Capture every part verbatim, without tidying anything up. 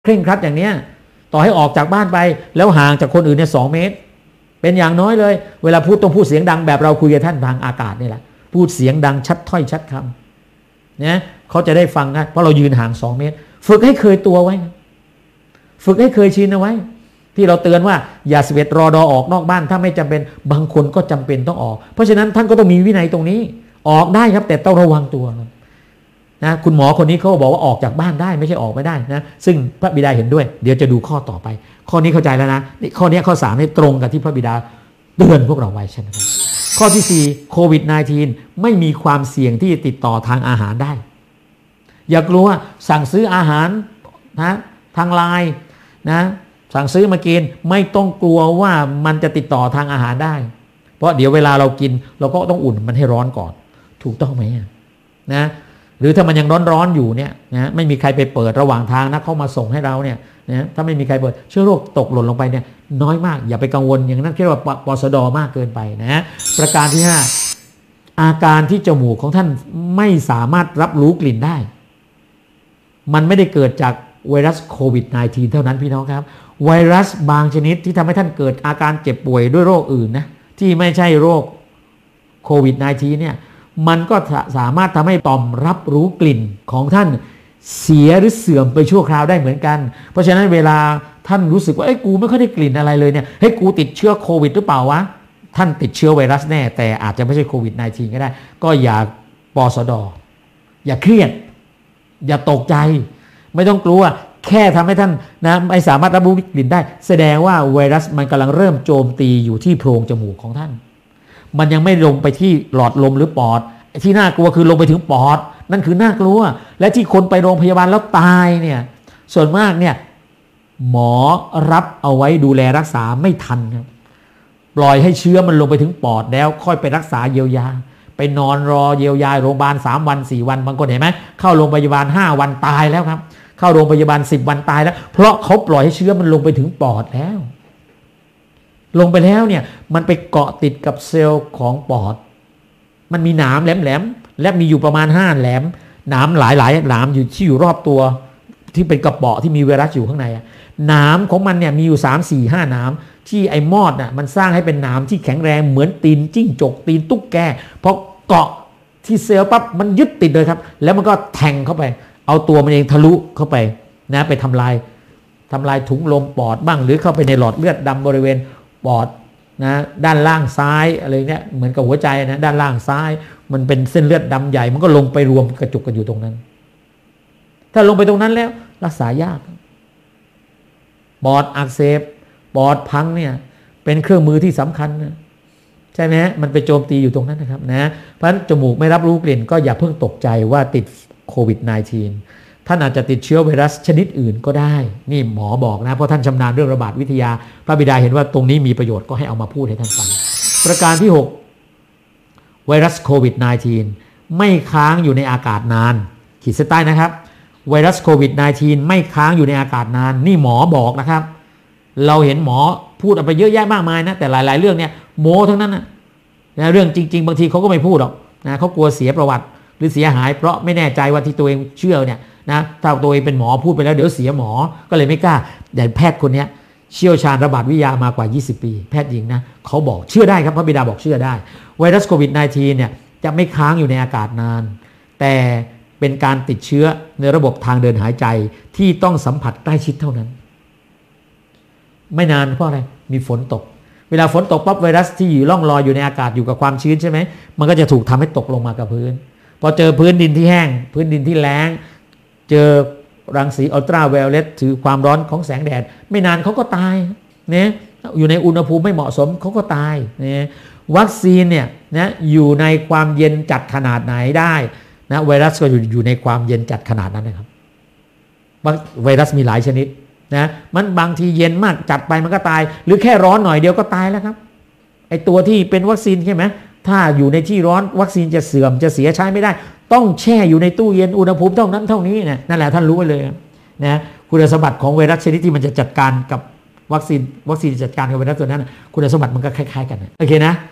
เคร่งครัดอย่างเนี้ยต่อให้ออกจากบ้านไปแล้วห่างจากคนอื่นเนี่ยสองเมตรเป็นอย่างน้อยเลยเวลาพูดต้องพูดเสียงดังแบบเราคุยกับท่านทางอากาศนี่แหละพูดเสียงดังชัดถ้อยชัดคำเนี่ยเขาจะได้ฟังนะเพราะเรายืนห่างสองเมตรฝึกให้เคยตัวไว้ฝึกให้เคยชินเอาไว้ที่เราเตือนว่าอย่าสิบเอ็ดรอดอออกนอกบ้านถ้าไม่จำเป็นบางคนก็จำเป็นต้องออกเพราะฉะนั้นท่านก็ต้องมีวินัยตรงนี้ออกได้ครับแต่ต้องระวังตัวนะคุณหมอคนนี้เขาบอกว่าออกจากบ้านได้ไม่ใช่ออกไม่ได้นะซึ่งพระบิดาเห็นด้วยเดี๋ยวจะดูข้อต่อไปข้อนี้เข้าใจแล้วนะนี่ข้อนี้ข้อสามนี่ตรงกับที่พระบิดาเตือนพวกเราไว้ใช่ไหมครับข้อที่สี่โควิด สิบเก้า ไม่มีความเสี่ยงที่จะติดต่อทางอาหารได้อย่ากลัวสั่งซื้ออาหารนะทางไลน์นะสั่งซื้อมากินไม่ต้องกลัวว่ามันจะติดต่อทางอาหารได้เพราะเดี๋ยวเวลาเรากินเราก็ต้องอุ่นมันให้ร้อนก่อนถูกต้องไหมนะหรือถ้ามันยังร้อนๆอยู่เนี่ยนะไม่มีใครไปเปิดระหว่างทางนะเข้ามาส่งให้เราเนี่ยนะถ้าไม่มีใครเปิดเชื้อโรคตกหล่นลงไปเนี่ยน้อยมากอย่าไปกังวลอย่างนั้นคิดว่าปสดมากเกินไปนะประการที่ห้าอาการที่จมูกของท่านไม่สามารถรับรู้กลิ่นได้มันไม่ได้เกิดจากไวรัสโควิด สิบเก้า เท่านั้นพี่น้องครับไวรัสบางชนิดที่ทำให้ท่านเกิดอาการเจ็บป่วยด้วยโรคอื่นนะที่ไม่ใช่โรคโควิด สิบเก้า เนี่ยมันก็สามารถทำให้ต่อมรับรู้กลิ่นของท่านเสียหรือเสื่อมไปชั่วคราวได้เหมือนกันเพราะฉะนั้นเวลาท่านรู้สึกว่าไอ้กูไม่ค่อยได้กลิ่นอะไรเลยเนี่ยเฮ้ยกูติดเชื้อโควิดหรือเปล่าวะท่านติดเชื้อไวรัสแน่แต่อาจจะไม่ใช่โควิด สิบเก้า ก็ได้ก็อย่าปสดอย่าเครียดอย่าตกใจไม่ต้องกลัวแค่ทำให้ท่านนะไม่สามารถรับรู้กลิ่นได้แสดงว่าไวรัสมันกำลังเริ่มโจมตีอยู่ที่โพรงจมูกของท่านมันยังไม่ลงไปที่หลอดลมหรือปอดที่น่ากลัวคือลงไปถึงปอดนั่นคือน่ากลัวและที่คนไปโรงพยาบาลแล้วตายเนี่ยส่วนมากเนี่ยหมอรับเอาไว้ดูแลรักษาไม่ทันครับปล่อยให้เชื้อมันลงไปถึงปอดแล้วค่อยไปรักษาเยียวยาไปนอนรอเยียวยาโรงพยาบาลสามวันสี่วันบางคนเห็นไหมเข้าโรงพยาบาลห้าวันตายแล้วครับเข้าโรงพยาบาลสิบวันตายแล้วเพราะเขาปล่อยให้เชื้อมันลงไปถึงปอดแล้วลงไปแล้วเนี่ยมันไปเกาะติดกับเซลล์ของปอดมันมีหนามแหลมๆและมีอยู่ประมาณห้าแหลมหนามหลายๆหนามอยู่ที่อยู่รอบตัวที่เป็นกระเปาะที่มีไวรัสอยู่ข้างในหนามของมันเนี่ยมีอยู่สาม สี่ ห้าหนามที่ไอ้มอดน่ะมันสร้างให้เป็นหนามที่แข็งแรงเหมือนตีนจิ้งจกตีนตุ๊กแกพอเกาะที่เซลล์ปั๊บมันยึดติดเลยครับแล้วมันก็แทงเข้าไปเอาตัวมันเองทะลุเข้าไปนะไปทำลายทำลายถุงลมปอดบ้างหรือเข้าไปในหลอดเลือดดำบริเวณปอดนะด้านล่างซ้ายอะไรเนี้ยเหมือนกับหัวใจนะด้านล่างซ้ายมันเป็นเส้นเลือดดำใหญ่มันก็ลงไปรวมกระจุกกันอยู่ตรงนั้นถ้าลงไปตรงนั้นแล้วรักษายากปอดอักเสบปอดพังเนี่ยเป็นเครื่องมือที่สำคัญนะใช่ไหมมันไปโจมตีอยู่ตรงนั้นนะครับนะเพราะฉะนั้นจมูกไม่รับรู้กลิ่นก็อย่าเพิ่งตกใจว่าติดโควิด สิบเก้า ท่านอาจจะติดเชื้อไวรัสชนิดอื่นก็ได้นี่หมอบอกนะเพราะท่านชำนาญเรื่องระบาดวิทยาพระบิดาเห็นว่าตรงนี้มีประโยชน์ก็ให้เอามาพูดให้ท่านฟังประการที่หกไวรัสโควิด สิบเก้า ไม่ค้างอยู่ในอากาศนานขีดเส้นใต้นะครับไวรัสโควิด สิบเก้า ไม่ค้างอยู่ในอากาศนานนี่หมอบอกนะครับเราเห็นหมอพูดออกไปเยอะแยะมากมายนะแต่หลายๆเรื่องเนี่ยโม้ทั้งนั้นนะเรื่องจริงๆบางทีเขาก็ไม่พูดหรอกนะเขากลัวเสียประวัติหรือเสียหายเพราะไม่แน่ใจว่าที่ตัวเองเชื่อเนี่ยนะถ้าตัวเองเป็นหมอพูดไปแล้วเดี๋ยวเสียหมอก็เลยไม่กล้าแต่แพทย์คนนี้เชี่ยวชาญระบาดวิทยามากว่ายี่สิบปีแพทย์หญิงนะเขาบอกเชื่อได้ครับพระบิดาบอกเชื่อได้ไวรัสโควิด สิบเก้า เนี่ยจะไม่ค้างอยู่ในอากาศนานแต่เป็นการติดเชื้อในระบบทางเดินหายใจที่ต้องสัมผัสใกล้ชิดเท่านั้นไม่นานเพราะอะไรมีฝนตกเวลาฝนตกปั๊บไวรัสที่อยู่ล่องลอยอยู่ในอากาศอยู่กับความชื้นใช่ไหมมันก็จะถูกทำให้ตกลงมากับพื้นพอเจอพื้นดินที่แห้งพื้นดินที่แล้งเจอรังสีอัลตราไวโอเลตถือความร้อนของแสงแดดไม่นานเขาก็ตายเนี่ยอยู่ในอุณหภูมิไม่เหมาะสมเขาก็ตายเนี่ยวัคซีนเนี่ยนะอยู่ในความเย็นจัดขนาดไหนได้นะไวรัสก็อยู่อยู่ในความเย็นจัดขนาดนั้นนะครับไวรัสมีหลายชนิดนะมันบางทีเย็นมากจัดไปมันก็ตายหรือแค่ร้อนหน่อยเดียวก็ตายแล้วครับไอตัวที่เป็นวัคซีนใช่ไหมถ้าอยู่ในที่ร้อนวัคซีนจะเสื่อมจะเสียใช้ไม่ได้ต้องแช่อยู่ในตู้เย็นอุณหภูมิเท่านั้นเท่านี้นะนั่นแหละท่านรู้ไว้เลยนะคุณสมบัติของไวรัสชนิดที่มันจะจัดการกับวัคซีนวัคซีนจัดการกับไวรัสตัวนั้นคุณสมบัติมันก็คล้ายๆกันโอเคนะ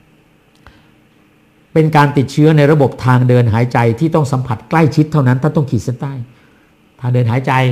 เป็นการติดเชื้อในระบบทางเดินหายใจที่ต้องสัมผัสใกล้ชิดเท่านั้นท่านต้องขีดเส้นใต้ทางเดินหายใจ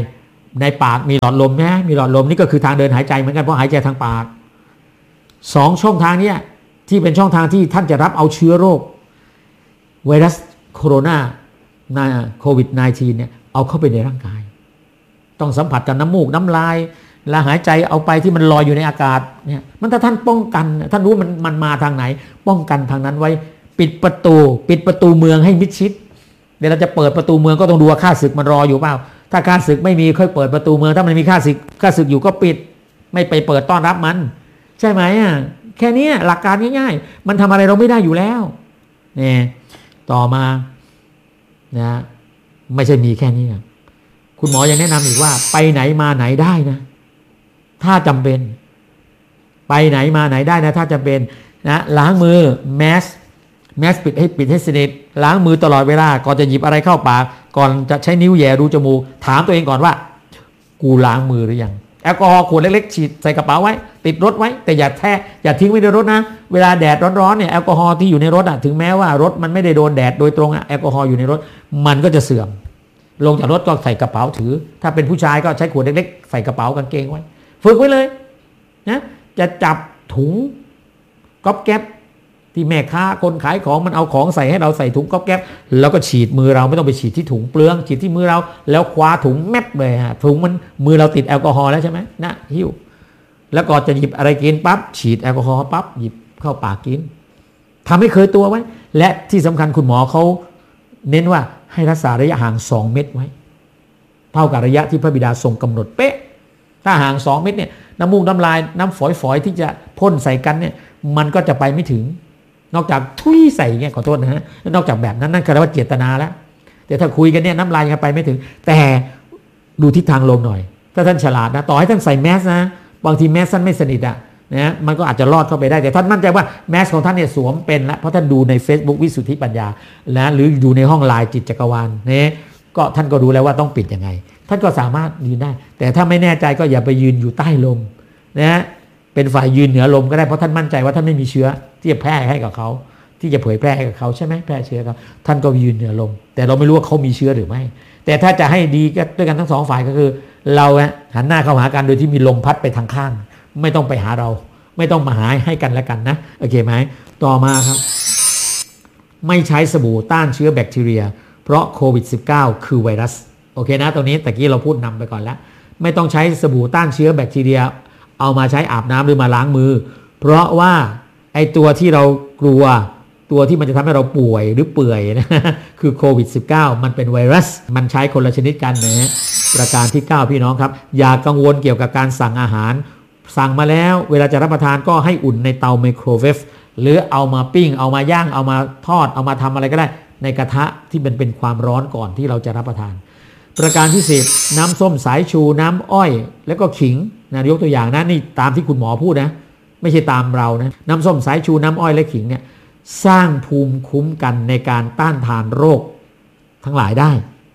ในปากมีหลอดลมนะมีหลอดลมนี่ก็คือทางเดินหายใจเหมือนกันเพราะหายใจทางปากสองช่องทางนี้ที่เป็นช่องทางที่ท่านจะรับเอาเชื้อโรคไวรัสโคโรนาโควิด สิบเก้า เนี่ยเอาเข้าไปในร่างกายต้องสัมผัสกับน้ำมูกน้ำลายและหายใจเอาไปที่มันลอยอยู่ในอากาศเนี่ยมันถ้าท่านป้องกันท่านรู้มันมันมาทางไหนป้องกันทางนั้นไว้ปิดประตูปิดประตูเมืองให้มิดชิดเวลาจะเปิดประตูเมืองก็ต้องดูว่าข้าศึกมันรออยู่เปล่าถ้าข้าศึกไม่มีค่อยเปิดประตูเมืองถ้ามันมีข้าศึกข้าศึกอยู่ก็ปิดไม่ไปเปิดต้อนรับมันใช่ไหมอ่ะแค่นี้หลักการง่ายๆมันทำอะไรเราไม่ได้อยู่แล้วเนี่ยต่อมานะไม่ใช่มีแค่นี้คุณหมอยังแนะนำอีกว่าไปไหนมาไหนได้นะถ้าจำเป็นไปไหนมาไหนได้นะถ้าจำเป็นนะล้างมือแมสแมสปิดให้ปิดให้สนิทล้างมือตลอดเวลาก่อนจะหยิบอะไรเข้าปากก่อนจะใช้นิ้วแย่รูจมูกถามตัวเองก่อนว่ากูล้างมือหรือยังแอลกอฮอล์ขวดเล็กๆฉีดใส่กระเป๋าไว้ติดรถไว้แต่อย่าแท้อย่าทิ้งไว้ในรถนะเวลาแดดร้อนๆเนี่ยแอลกอฮอล์ที่อยู่ในรถอ่ะถึงแม้ว่ารถมันไม่ได้โดนแดดโดยตรงอ่ะแอลกอฮอล์อยู่ในรถมันก็จะเสื่อมลงจากรถก็ใส่กระเป๋าถือถ้าเป็นผู้ชายก็ใช้ขวดเล็กๆใส่กระเป๋ากางเกงไว้ฝึกไว้เลยนะจะจับถุงก๊อบแก๊บที่แม่ค้าคนขายของมันเอาของใส่ให้เราใส่ถุงก๊อบแก๊บแล้วก็ฉีดมือเราไม่ต้องไปฉีดที่ถุงเปลืองฉีดที่มือเราแล้วคว้าถุงแมปเลยฮะถุงมันมือเราติดแอลกอฮอล์แล้วใช่ไหมนะหิ้วแล้วก็จะหยิบอะไรกินปั๊บฉีดแอลกอฮอล์ปั๊บหยิบเข้าปากกินทำให้เคยตัวไว้และที่สำคัญคุณหมอเขาเน้นว่าให้รักษาระยะห่างสองเมตรไว้เท่ากับระยะที่พระบิดาทรงกำหนดเป๊ะถ้าห่างสองเมตรเนี่ยน้ำมูกน้ำลายน้ำฝอยๆที่จะพ่นใส่กันเนี่ยมันก็จะไปไม่ถึงนอกจากทุยใส่เงี้ยขอโทษนะฮะนอกจากแบบนั้นนั่นคือว่าเจตนาแล้วแต่ถ้าคุยกันเนี่ยน้ำลายยังไปไม่ถึงแต่ดูทิศทางลมหน่อยถ้าท่านฉลาดนะต่อให้ท่านใส่แมสนะบางทีแมสท่านไม่สนิทอ่ะนะมันก็อาจจะรอดเข้าไปได้แต่ท่านมั่นใจว่าแมสของท่านเนี่ยสวมเป็นแล้วเพราะท่านดูใน Facebook วิสุทธิปัญญานะหรือดูในห้องไลน์จิตจักรวาลเนี่ยก็ท่านก็รู้แล้วว่าต้องปิดยังไงท่านก็สามารถยืนได้แต่ถ้าไม่แน่ใจก็อย่าไปยืนอยู่ใต้ลมนะเป็นฝ่ายยืนเหนือลมก็ได้เพราะท่านมั่นใจว่าท่านไม่มีเชื้อที่จะแพร่ให้กับเขาที่จะเผยแพร่ให้กับเขาใช่ไหมแพร่เชื้อครับท่านก็ยืนเหนือลมแต่เราไม่รู้ว่าเขามีเชื้อหรือไม่แต่ถ้าจะให้ดีก็ด้วยกันทั้งสองฝ่ายก็คือเราหันหน้าเข้าหากันโดยที่มีลมพัดไปทางข้างไม่ต้องไปหาเราไม่ต้องมาหาให้กันและกันนะโอเคไหมต่อมาครับไม่ใช้สบู่ต้านเชื้อแบคทีเรียเพราะโควิด สิบเก้า คือไวรัสโอเคนะตรงนี้ตะกี้เราพูดนำไปก่อนแล้วไม่ต้องใช้สบู่ต้านเชื้อแบคทีเรียเอามาใช้อาบน้ำหรือมาล้างมือเพราะว่าไอตัวที่เรากลัวตัวที่มันจะทำให้เราป่วยหรือเปื่อยนะคือโควิด สิบเก้า มันเป็นไวรัสมันใช้คนละชนิดกันนะฮะประการที่เก้าพี่น้องครับอย่ากังวลเกี่ยวกับการสั่งอาหารสั่งมาแล้วเวลาจะรับประทานก็ให้อุ่นในเตาไมโครเวฟหรือเอามาปิ้งเอามาย่างเอามาทอดเอามาทำอะไรก็ได้ในกระทะที่มันเป็นความร้อนก่อนที่เราจะรับประทานประการที่สิบน้ำส้มสายชูน้ำอ้อยแล้วก็ขิงนะยกตัวอย่างนะนี่ตามที่คุณหมอพูดนะไม่ใช่ตามเรานะน้ำส้มสายชูน้ำอ้อยและขิงเนี่ยสร้างภูมิคุ้มกันในการต้านทานโรคทั้งหลายได้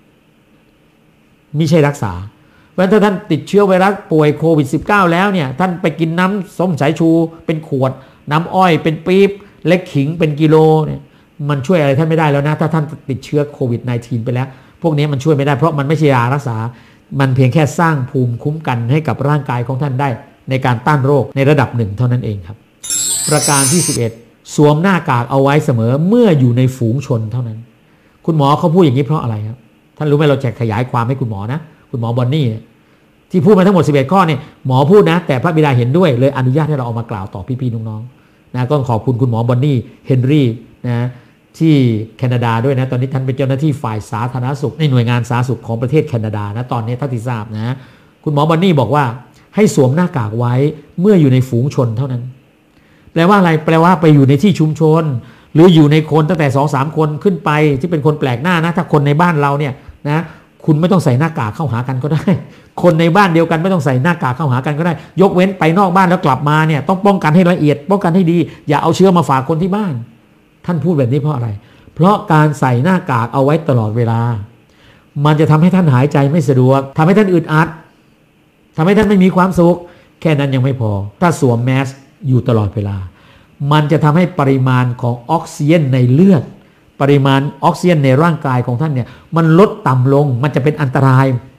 ไม่ใช่รักษาเพราะถ้าท่านติดเชื้อไวรัสป่วยโควิด สิบเก้า แล้วเนี่ยท่านไปกินน้ำส้มสายชูเป็นขวดน้ำอ้อยเป็นปี๊บและขิงเป็นกิโลเนี่ยมันช่วยอะไรท่านไม่ได้แล้วนะถ้าท่านติดเชื้อโควิด สิบเก้า ไปแล้วพวกนี้มันช่วยไม่ได้เพราะมันไม่ใช่ยารักษามันเพียงแค่สร้างภูมิคุ้มกันให้กับร่างกายของท่านได้ในการต้านโรคในระดับหนึ่งเท่านั้นเองครับประการที่สิบเอ็ดสวมหน้ากากเอาไว้เสมอเมื่ออยู่ในฝูงชนเท่านั้นคุณหมอเขาพูดอย่างนี้เพราะอะไรครับท่านรู้ไหมเราจะขยายความให้คุณหมอนะคุณหมอบอนนี่ที่พูดมาทั้งหมดสิบเอ็ดข้อเนี่ยหมอพูดนะแต่พระบิดาเห็นด้วยเลยอนุญาตให้เราเอามากล่าวต่อพี่ๆน้องๆนะก็ขอบคุณคุณหมอบอนนี่เฮนรี่นะที่แคนาดาด้วยนะตอนนี้ท่านเป็นเจ้าหน้าที่ฝ่ายสาธารณสุขในหน่วยงานสาธารณสุขของประเทศแคนาดานะตอนนี้ท่านที่ทราบนะคุณหมอบอนนี่บอกว่าให้สวมหน้ากากไว้เมื่ออยู่ในฝูงชนเท่านั้นแปลว่าอะไรแปลว่าไปอยู่ในที่ชุมชนหรืออยู่ในคนตั้งแต่สองสามคนขึ้นไปที่เป็นคนแปลกหน้านะถ้าคนในบ้านเราเนี่ยนะคุณไม่ต้องใส่หน้ากากเข้าหากันก็ได้คนในบ้านเดียวกันไม่ต้องใส่หน้ากากเข้าหากันก็ได้ยกเว้นไปนอกบ้านแล้วกลับมาเนี่ยต้องป้องกันให้ละเอียดป้องกันให้ดีอย่าเอาเชื้อมาฝากคนที่บ้านท่านพูดแบบนี้เพราะอะไรเพราะการใส่หน้ากากเอาไว้ตลอดเวลามันจะทำให้ท่านหายใจไม่สะดวกทำให้ท่านอึดอัดทำให้ท่านไม่มีความสุขแค่นั้นยังไม่พอถ้าสวมแมสอยู่ตลอดเวลามันจะทำให้ปริมาณของออกซิเจนในเลือดปริมาณออกซิเจนในร่างกายของท่านเนี่ยมันลดต่ำลงมันจะเป็นอันตราย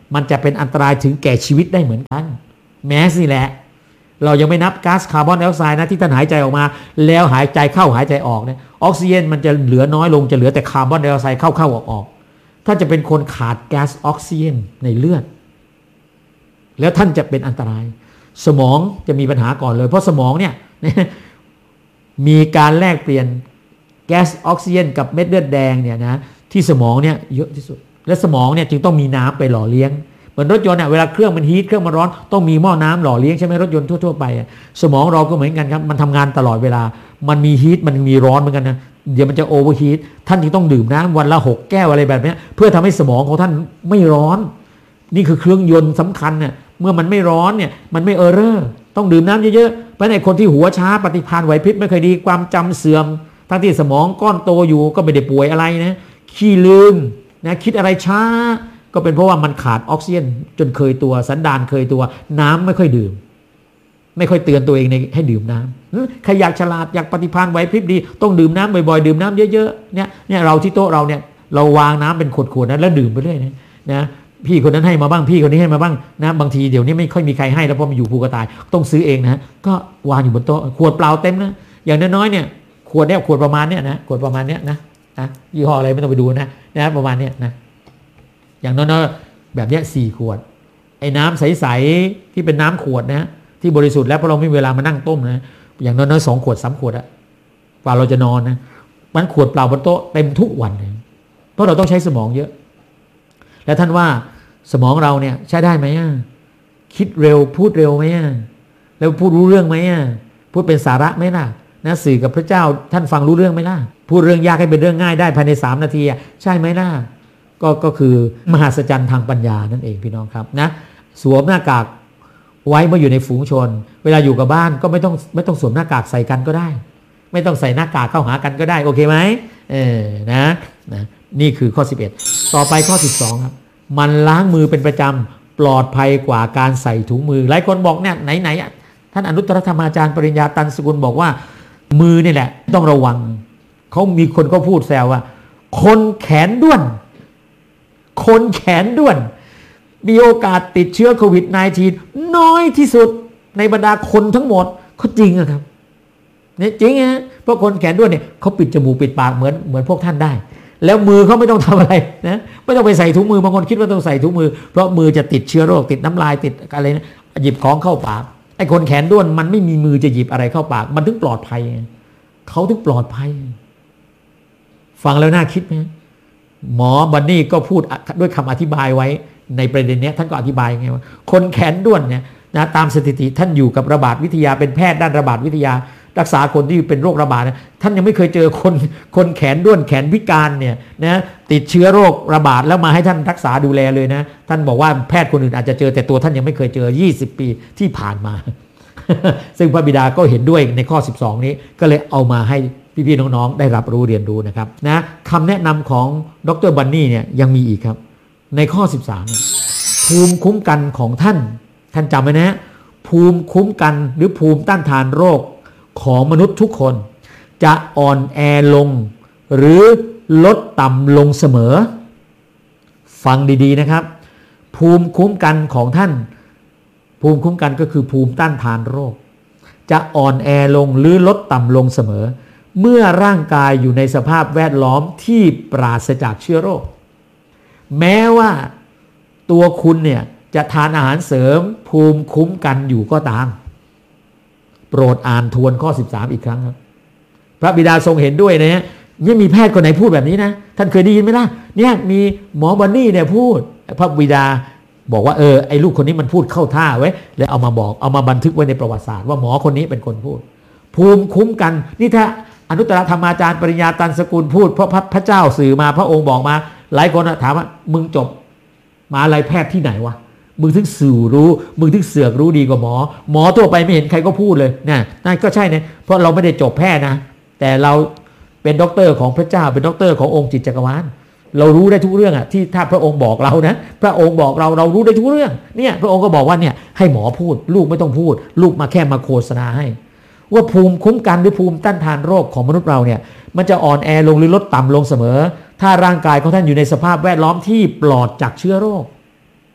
มันจะเป็นอันตรายถึงแก่ชีวิตได้เหมือนกันแมสนี่แหละเรายังไม่นับก๊าซคาร์บอนไดออกไซด์นะที่ท่านหายใจออกมาแล้วหายใจเข้าหายใจออกเนี่ยออกซิเจนมันจะเหลือน้อยลงจะเหลือแต่คาร์บอนไดออกไซด์เข้าเข้าออกออกถ้าจะเป็นคนขาดแก๊สออกซิเจนในเลือดแล้วท่านจะเป็นอันตรายสมองจะมีปัญหาก่อนเลยเพราะสมองเนี่ยมีการแลกเปลี่ยนแก๊สออกซิเจนกับเม็ดเลือดแดงเนี่ยนะที่สมองเนี่ยเยอะที่สุดและสมองเนี่ยจึงต้องมีน้ำไปหล่อเลี้ยงเหมือนรถยนต์เนี่ยเวลาเครื่องมันฮีทเครื่องมันร้อนต้องมีหม้อน้ำหล่อเลี้ยงใช่ไหมรถยนต์ทั่วๆไปสมองเราก็เหมือนกันครับมันทำงานตลอดเวลามันมีฮีทมันมีร้อนเหมือนกันนะเดี๋ยวมันจะโอเวอร์ฮีทท่านจึงต้องดื่มน้ำวันละหกแก้วอะไรแบบนี้เพื่อทำให้สมองของท่านไม่ร้อนนี่คือเครื่องยนต์สำคัญเนี่ยเมื่อมันไม่ร้อนเนี่ยมันไม่เออร์เรอร์ต้องดื่มน้ำเยอะๆเพราะในคนที่หัวช้าปฏิภาณไหวพริบไม่เคยดีความจำเสื่อมทั้งที่สมองก้อนโตอยู่ก็ไม่ได้ป่วยอะไรนะขี้ลืมนะคิดอะไรช้าก็เป็นเพราะว่ามันขาดออกซิเจนจนเคยตัวสันดานเคยตัวน้ำไม่ค่อยดื่มไม่ค่อยเตือนตัวเองในให้ดื่มน้ำใครอยากฉลาดอยากปฏิภาณไหวพริบดีต้องดื่มน้ำบ่อยๆดื่มน้ำเยอะๆเนี่ยเนี่ยเราที่โต๊ะเราเนี่ยเราวางน้ำเป็นขวดๆนะแล้วดื่มไปเรื่อยนะนะพี่คนนั้นให้มาบ้างพี่คนนี้ให้มาบ้างนะบางทีเดี๋ยวนี้ไม่ค่อยมีใครให้แล้วเพราะมันอยู่ภูกระต่ายต้องซื้อเองนะก็วางอยู่บนโต๊ะขวดเปล่าเต็มนะอย่างน้อยๆเนี่ยขวดเนี่ยขวดประมาณเนี้ยนะขวดประมาณเนี้ยนะนะยี่ห้ออะไรไม่ต้องไปดูนะนะประมาณเนี้ยนะอย่างน้อยๆแบบเนี้ยสี่ขวดไอ้น้ำใสๆที่เป็นน้ำขวดนะที่บริสุทธิ์แล้วเพราะเราไม่มีเวลามานั่งต้มนะอย่างน้อยๆสองขวดสามขวดอะกว่าเราจะนอนนะมันขวดเปล่าบนโต๊ะเต็มทุกวันเลยเพราะเราต้องใช้สมองเยอะแล้วท่านว่าสมองเราเนี่ยใช้ได้ไหมอ่ะคิดเร็วพูดเร็วไหมอ่ะแล้วพูดรู้เรื่องไหมอ่ะพูดเป็นสาระไหมล่ะนะสื่อกับพระเจ้าท่านฟังรู้เรื่องไหมล่ะพูดเรื่องยากให้เป็นเรื่องง่ายได้ภายในสามนาทีอ่ะใช่ไหมล่ะก็ก็คือมหัศจรรย์ทางปัญญานั่นเองพี่น้องครับนะสวมหน้ากากไว้เมื่ออยู่ในฝูงชนเวลาอยู่กับบ้านก็ไม่ต้องไม่ต้องสวมหน้ากากใส่กันก็ได้ไม่ต้องใส่หน้ากากเข้าหากันก็ได้โอเคไหมเออนะนะนี่คือข้อสิบเอ็ดต่อไปข้อสิบสองครับมันล้างมือเป็นประจำปลอดภัยกว่าการใส่ถุงมือหลายคนบอกเนี่ยไหนๆท่านอนุตตรธรรมาจารย์ปริญญาตันสกุลบอกว่ามือนี่แหละต้องระวังเขามีคนก็พูดแซวว่าคนแขนด้วนคนแขนด้วนมีโอกาสติดเชื้อโควิด สิบเก้า น้อยที่สุดในบรรดาคนทั้งหมดเขาจริงอะครับเนี่ยจริงฮะเพราะคนแขนด้วนเนี่ยเขาปิดจมูกปิดปากเหมือนเหมือนพวกท่านได้แล้วมือเขาไม่ต้องทำอะไรนะไม่ต้องไปใส่ถุงมือบางคนคิดว่าต้องใส่ถุงมือเพราะมือจะติดเชื้อโรคติดน้ำลายติดอะไรนะหยิบของเข้าปากไอ้คนแขนด้วนมันไม่มีมือจะหยิบอะไรเข้าปากมันถึงปลอดภัยเขาถึงปลอดภัยฟังแล้วน่าคิดไหมหมอบันนี่ก็พูดด้วยคำอธิบายไว้ในประเด็นนี้ท่านก็อธิบายไงว่าคนแขนด้วนเนี่ยนะตามสถิติท่านอยู่กับระบาดวิทยาเป็นแพทย์ด้านระบาดวิทยารักษาคนที่เป็นโรคระบาดนะท่านยังไม่เคยเจอคนคนแขนด้วนแขนพิการเนี่ยนะติดเชื้อโรคระบาดแล้วมาให้ท่านรักษาดูแลเลยนะท่านบอกว่าแพทย์คนอื่นอาจจะเจอแต่ตัวท่านยังไม่เคยเจอยี่สิบปีที่ผ่านมา ซึ่งพระบิดาก็เห็นด้วยในข้อสิบสองนี้ก็เลยเอามาให้พี่ๆน้องๆได้รับรู้เรียนรู้นะครับนะคำแนะนำของดร.บันนี่เนี่ยยังมีอีกครับในข้อสิบสามภูมิคุ้มกันของท่านท่านจำไว้นะภูมิคุ้มกันหรือภูมิต้านทานโรคของมนุษย์ทุกคนจะอ่อนแอลงหรือลดต่ำลงเสมอฟังดีๆนะครับภูมิคุ้มกันของท่านภูมิคุ้มกันก็คือภูมิต้านทานโรคจะอ่อนแอลงหรือลดต่ำลงเสมอเมื่อร่างกายอยู่ในสภาพแวดล้อมที่ปราศจากเชื้อโรคแม้ว่าตัวคุณเนี่ยจะทานอาหารเสริมภูมิคุ้มกันอยู่ก็ตามโปรดอ่านทวนข้อสิบสามอีกครั้งครับพระบิดาทรงเห็นด้วยนะฮะนี่มีแพทย์คนไหนพูดแบบนี้นะท่านเคยได้ยินไหมล่ะเนี่ยมีหมอบันนี่เนี่ยพูดพระบิดาบอกว่าเออไอ้ลูกคนนี้มันพูดเข้าท่าไว้แล้วเอามาบอกเอามาบันทึกไว้ในประวัติศาสตร์ว่าหมอคนนี้เป็นคนพูดภูมิคุ้มกันนี่ถ้าอนุตตรธรรมาจารย์ปริญญาตันสกุลพูดเพราะพระเจ้าสื่อมาพระองค์บอกมาหลายคนถามว่ามึงจบมาอะไรแพทย์ที่ไหนวะมึงถึงสื่อรู้มึงถึงเสือกรู้ดีกว่าหมอหมอทั่วไปไม่เห็นใครก็พูดเลยนะนั่นก็ใช่นะเพราะเราไม่ได้จบแพทย์นะแต่เราเป็นด็อกเตอร์ของพระเจ้าเป็นด็อกเตอร์ขององค์จิตจักรวาลเรารู้ได้ทุกเรื่องอ่ะที่ถ้าพระองค์บอกเรานะพระองค์บอกเราเรารู้ได้ทุกเรื่องเนี่ยพระองค์ก็บอกว่าเนี่ยให้หมอพูดลูกไม่ต้องพูดลูกมาแค่มาโฆษณาให้ว่าภูมิคุ้มกันหรือภูมิต้านทานโรคของมนุษย์เราเนี่ยมันจะอ่อนแอลงหรือลดต่ำลงเสมอถ้าร่างกายของท่านอยู่ในสภาพแวดล้อมที่ปลอดจากเชื้อโรค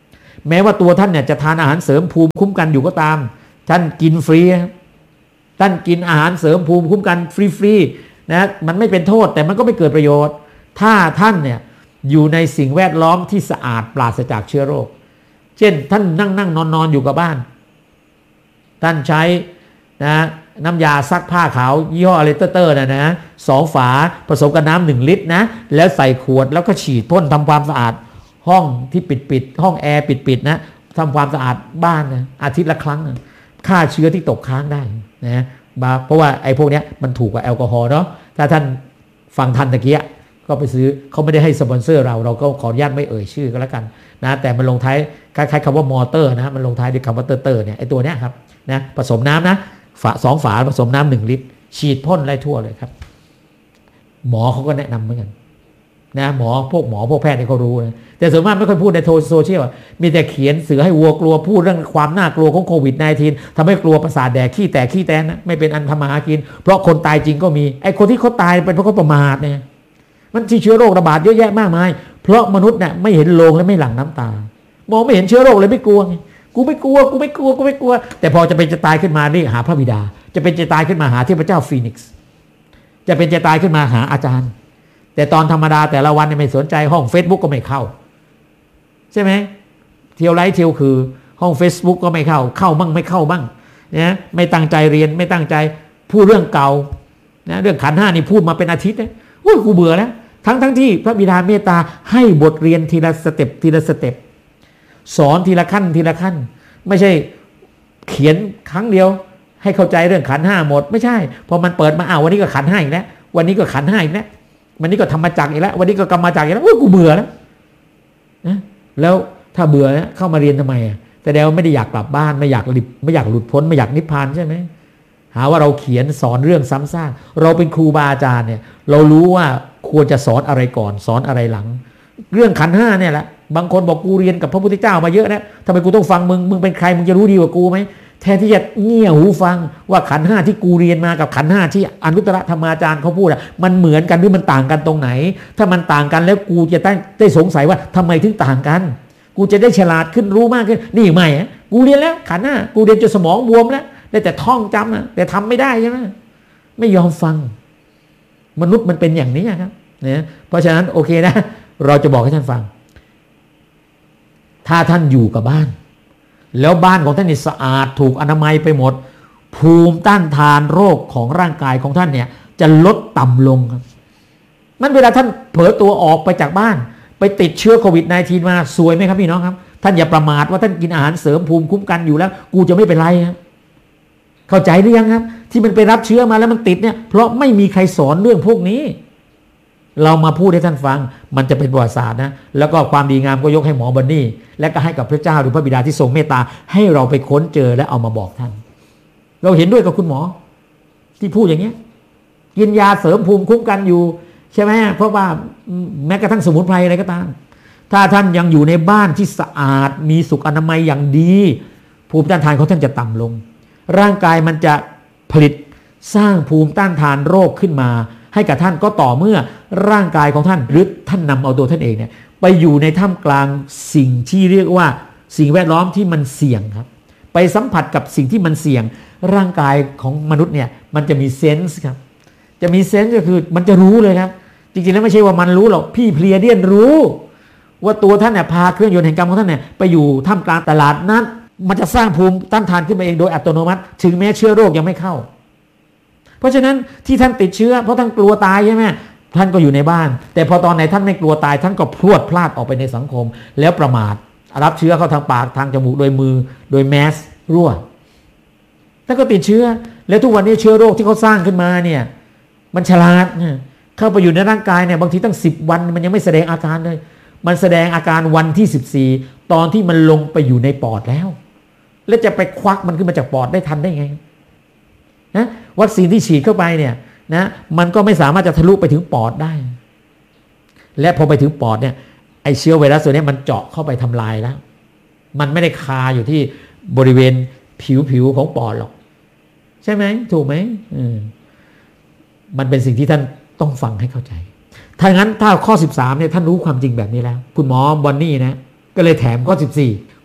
แม้ว่าตัวท่านเนี่ยจะทานอาหารเสริมภูมิคุ้มกันอยู่ก็ตามท่านกินฟรีท่านกินอาหารเสริมภูมิคุ้มกันฟรีๆนะมันไม่เป็นโทษแต่มันก็ไม่เกิดประโยชน์ถ้าท่านเนี่ยอยู่ในสิ่งแวดล้อมที่สะอาดปราศจากเชื้อโรคเช่นท่านนั่งนั่งนอนนอนอยู่กับบ้านท่านใช้นะน้ำยาซักผ้าขาวยี่ห้ออะไรเตอร์ๆนะนะสองฝาผสมกับน้ำหนึ่งลิตรนะแล้วใส่ขวดแล้วก็ฉีดพ่นทำความสะอาดห้องที่ปิดๆห้องแอร์ปิดๆนะทำความสะอาดบ้านนะอาทิตย์ละครั้งนะฆ่าเชื้อที่ตกค้างได้นะเพราะว่าไอ้พวกนี้มันถูกกว่าแอลกอฮอล์เนาะถ้าท่านฟังทันตะเกียก็ไปซื้อเขาไม่ได้ให้สปอนเซอร์เราเราก็ขออนุญาตไม่เอ่ยชื่อก็แล้วกันนะแต่มันลงท้ายคล้ายๆคำว่ามอเตอร์นะมันลงท้ายด้วยคำว่าเตอร์เตอร์เนี่ยไอ้ตัวเนี้ยครับนะผสมน้ำนะฝาสองฝาผสมน้ำหนึ่งลิตรฉีดพ่นไล่ทั่วเลยครับหมอเขาก็แนะนำเหมือนกันนะหมอพวกหมอพวกแพทย์เนี่ยเขารู้นะแต่ส่วนมากไม่ค่อยพูดในโซเชียลมีแต่เขียนสื่อให้วัวกลัวพูดเรื่องความน่ากลัวของโควิด สิบเก้า ทำให้กลัวประสาทแดกขี้แตกขี้แตนนะไม่เป็นอันทำมาหากินเพราะคนตายจริงก็มีไอ้คนที่เขาตายเป็นเพราะเขาประมาทเนี่ยมันที่เชื้อโรคระบาดเยอะแยะมากมายเพราะมนุษย์เนี่ยไม่เห็นโลงและไม่หลั่งน้ำตามองไม่เห็นเชื้อโรคเลยไม่กลัวไงกูไม่กลัวกูไม่กลัวกูไม่กลัวแต่พอจะเป็นจะตายขึ้นมาเรียกหาพระบิดาจะเป็นจะตายขึ้นมาหาเทพเจ้าฟีนิกซ์จะเป็นจะตายขึ้นมาหาอาจารย์แต่ตอนธรรมดาแต่ละวันเนี่ยไม่สนใจห้อง Facebook ก็ไม่เข้าใช่ไหมเที่ยวไลฟ์เที่ยวคือห้อง Facebook ก็ไม่เข้าเข้าบ้างไม่เข้าบ้างนะไม่ตั้งใจเรียนไม่ตั้งใจพูดเรื่องเก่านะเรื่องขันธ์ห้านี่พูดมาเป็นอาทิตย์นะโอ้ยกูเบื่อแล้วทั้งทั้งที่พระบิดาเมตตาให้บทเรียนทีละสเต็ปทีละสเต็ปสอนทีละขั้นทีละขั้นไม่ใช่เขียนครั้งเดียวให้เข้าใจเรื่องขันธ์ห้าหมดไม่ใช่พอมันเปิดมาอ้าววันนี้ก็ขันธ์ห้าอีกแล้ววันนี้ก็ขันธ์ห้าอีกแล้ววันนี้ก็ธรรมจักรอีกแล้ววันนี้ก็กรรมจักรอีกแล้วโอ้ยกูเบื่อแล้วนะแล้วถ้าเบื่อเนี่ยเข้ามาเรียนทำไมอ่ะแต่เดี๋ยวไม่ได้อยากกลับบ้านไม่อยากหลุดไม่อยากหลุดพ้นไม่อยากนิพพานใช่ไหมหาว่าเราเขียนสอนเรื่องซ้ำซากเราเป็นครูบาอาจารย์เนี่ยเรารู้ว่าควรจะสอนอะไรก่อนสอนอะไรหลังเรื่องขันธ์ห้าเนี่ยแหละบางคนบอกกูเรียนกับพระพุทธเจ้ามาเยอะนะทำไมกูต้องฟังมึงมึงเป็นใครมึงจะรู้ดีกว่ากูไหมแทนที่จะเงี่ยหูฟังว่าขันธ์ห้าที่กูเรียนมากับขันธ์ห้าที่อนุตตรธรรมาจารย์เขาพูดอะมันเหมือนกันหรือมันต่างกันตรงไหนถ้ามันต่างกันแล้วกูจะได้ได้สงสัยว่าทำไมถึงต่างกันกูจะได้ฉลาดขึ้นรู้มากขึ้นนี่ไม่อะกูเรียนแล้วขันธ์ห้ากูเรียนจนสมองบวมแล้วได้แต่ท่องจำนะแต่ทำไม่ได้ใช่ไหมไม่ยอมฟังมนุษย์มันเป็นอย่างนี้ครับเนี่ยเพราะฉะนั้นโอเคนะเราจะบอกให้ท่านฟังถ้าท่านอยู่กับบ้านแล้วบ้านของท่านนี่สะอาดถูกอนามัยไปหมดภูมิต้านทานโรคของร่างกายของท่านเนี่ยจะลดต่ำลงครับมันเวลาท่านเผลอตัวออกไปจากบ้านไปติดเชื้อโควิด สิบเก้า มาซวยไหมครับพี่น้องครับท่านอย่าประมาทว่าท่านกินอาหารเสริมภูมิคุ้มกันอยู่แล้วกูจะไม่เป็นไรครับเข้าใจหรือยังครับที่มันไปรับเชื้อมาแล้วมันติดเนี่ยเพราะไม่มีใครสอนเรื่องพวกนี้เรามาพูดให้ท่านฟังมันจะเป็นประวัติศาสตร์นะแล้วก็ความดีงามก็ยกให้หมอบันนี่และก็ให้กับพระเจ้าหรือพระบิดาที่ทรงเมตตาให้เราไปค้นเจอและเอามาบอกท่านเราเห็นด้วยกับคุณหมอที่พูดอย่างเงี้ยกินยาเสริมภูมิคุ้มกันอยู่ใช่ไหมเพราะว่าแม้กระทั่งสมุนไพรอะไรก็ตามถ้าท่านยังอยู่ในบ้านที่สะอาดมีสุขอนามัยอย่างดีภูมิต้านทานของท่านจะต่ำลงร่างกายมันจะผลิตสร้างภูมิต้านทานโรคขึ้นมาให้กับท่านก็ต่อเมื่อร่างกายของท่านหรือท่านนำเอาตัวท่านเองเนี่ยไปอยู่ในท่ามกลางสิ่งที่เรียกว่าสิ่งแวดล้อมที่มันเสี่ยงครับไปสัมผัสกับสิ่งที่มันเสี่ยงร่างกายของมนุษย์เนี่ยมันจะมีเซนส์ครับจะมีเซนส์ก็คือมันจะรู้เลยครับจริงๆแล้วไม่ใช่ว่ามันรู้หรอกพี่เพลียเดียนรู้ว่าตัวท่านเนี่ยพาเครื่องยนต์แห่งกรรมของท่านเนี่ยไปอยู่ท่ามกลางตลาดนั้นมันจะสร้างภูมิต้านทานขึ้นมาเองโดยอัตโนมัติถึงแม้เชื้อโรคยังไม่เข้าเพราะฉะนั้นที่ท่านติดเชื้อเพราะท่านกลัวตายใช่ไหมท่านก็อยู่ในบ้านแต่พอตอนไหนท่านไม่กลัวตายท่านก็พรวดพลาดออกไปในสังคมแล้วประมาทรับเชื้อเข้าทางปากทางจมูกโดยมือโดยแมสรั่วท่านก็ติดเชื้อแล้วทุกวันนี้เชื้อโรคที่เขาสร้างขึ้นมาเนี่ยมันฉลาดเข้าไปอยู่ในร่างกายเนี่ยบางทีตั้งสิบวันมันยังไม่แสดงอาการเลยมันแสดงอาการวันที่สิบสี่ตอนที่มันลงไปอยู่ในปอดแล้วแล้วจะไปควักมันขึ้นมาจากปอดได้ทันได้ไงนะวัคซีนที่ฉีดเข้าไปเนี่ยนะมันก็ไม่สามารถจะทะลุไปถึงปอดได้และพอไปถึงปอดเนี่ยไอเชื้อไวรัสตัวนี้มันเจาะเข้าไปทำลายแล้วมันไม่ได้คาอยู่ที่บริเวณผิวผิวของปอดหรอกใช่ไหมถูกไหมอืมมันเป็นสิ่งที่ท่านต้องฟังให้เข้าใจถ้างั้นถ้าข้อสิบสามเนี่ยท่านรู้ความจริงแบบนี้แล้วคุณหมอบอนนี่นะก็เลยแถมข้อสิบสี่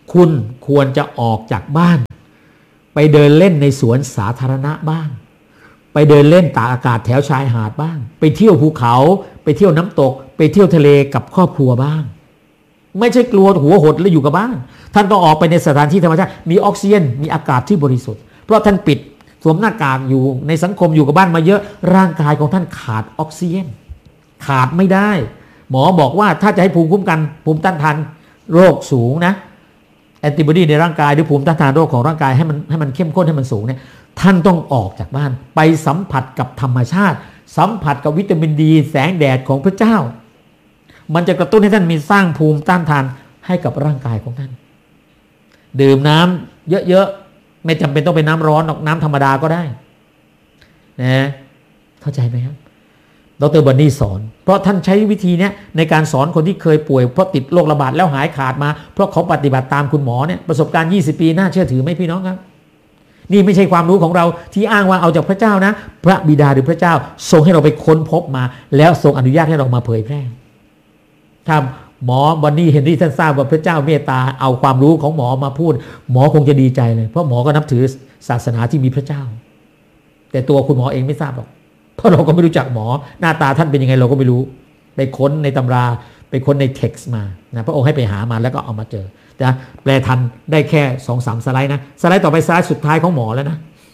คุณควรจะออกจากบ้านไปเดินเล่นในสวนสาธารณะบ้างไปเดินเล่นตากอากาศแถวชายหาดบ้างไปเที่ยวภูเขาไปเที่ยวน้ำตกไปเที่ยวทะเลกับครอบครัวบ้างไม่ใช่กลัวหัวหดแล้วอยู่กับบ้านท่านต้องออกไปในสถานที่ธรรมชาติมีออกซิเจนมีอากาศที่บริสุทธิ์เพราะท่านปิดสวมหน้ากากอยู่ในสังคมอยู่กับบ้านมาเยอะร่างกายของท่านขาดออกซิเจนขาดไม่ได้หมอบอกว่าถ้าจะให้ภูมิคุ้มกันภูมิต้านทานโรคสูงนะแอนติบอดีในร่างกายหรือภูมิต้านทานโรคของร่างกายให้มันให้มันเข้มข้นให้มันสูงเนี่ยท่านต้องออกจากบ้านไปสัมผัสกับธรรมชาติสัมผัสกับวิตามินดีแสงแดดของพระเจ้ามันจะกระตุ้นให้ท่านมีสร้างภูมิต้านทานให้กับร่างกายของท่านดื่มน้ำเยอะๆไม่จำเป็นต้องเป็นน้ำร้อนหรอกน้ำธรรมดาก็ได้นะเข้าใจไหมครับดร.บันนี่สอนเพราะท่านใช้วิธีนี้ในการสอนคนที่เคยป่วยเพราะติดโรคระบาดแล้วหายขาดมาเพราะเขาปฏิบัติตามคุณหมอเนี่ยประสบการณ์ยี่สิบปีน่าเชื่อถือไหมพี่น้องครับนี่ไม่ใช่ความรู้ของเราที่อ้างว่าเอาจากพระเจ้านะพระบิดาหรือพระเจ้าทรงให้เราไปค้นพบมาแล้วทรงอนุญาตให้เรามาเผยแพร่ถ้าหมอบันนี่เห็นที่ท่านทราบว่าพระเจ้าเมตตาเอาความรู้ของหมอมาพูดหมอคงจะดีใจเลยเพราะหมอก็นับถือศาสนาที่มีพระเจ้าแต่ตัวคุณหมอเองไม่ทราบหรอกเพราะเราก็ไม่รู้จักหมอหน้าตาท่านเป็นยังไงเราก็ไม่รู้ไปค้นในตำราไปค้นในเท็กซ์มานะพระองค์ให้ไปหามาแล้วก็เอามาเจอนะแปลทันได้แค่ สองสาม สไลด์นะสไลด์ต่อไปสไลด์สุดท้ายของหมอแล้วนะ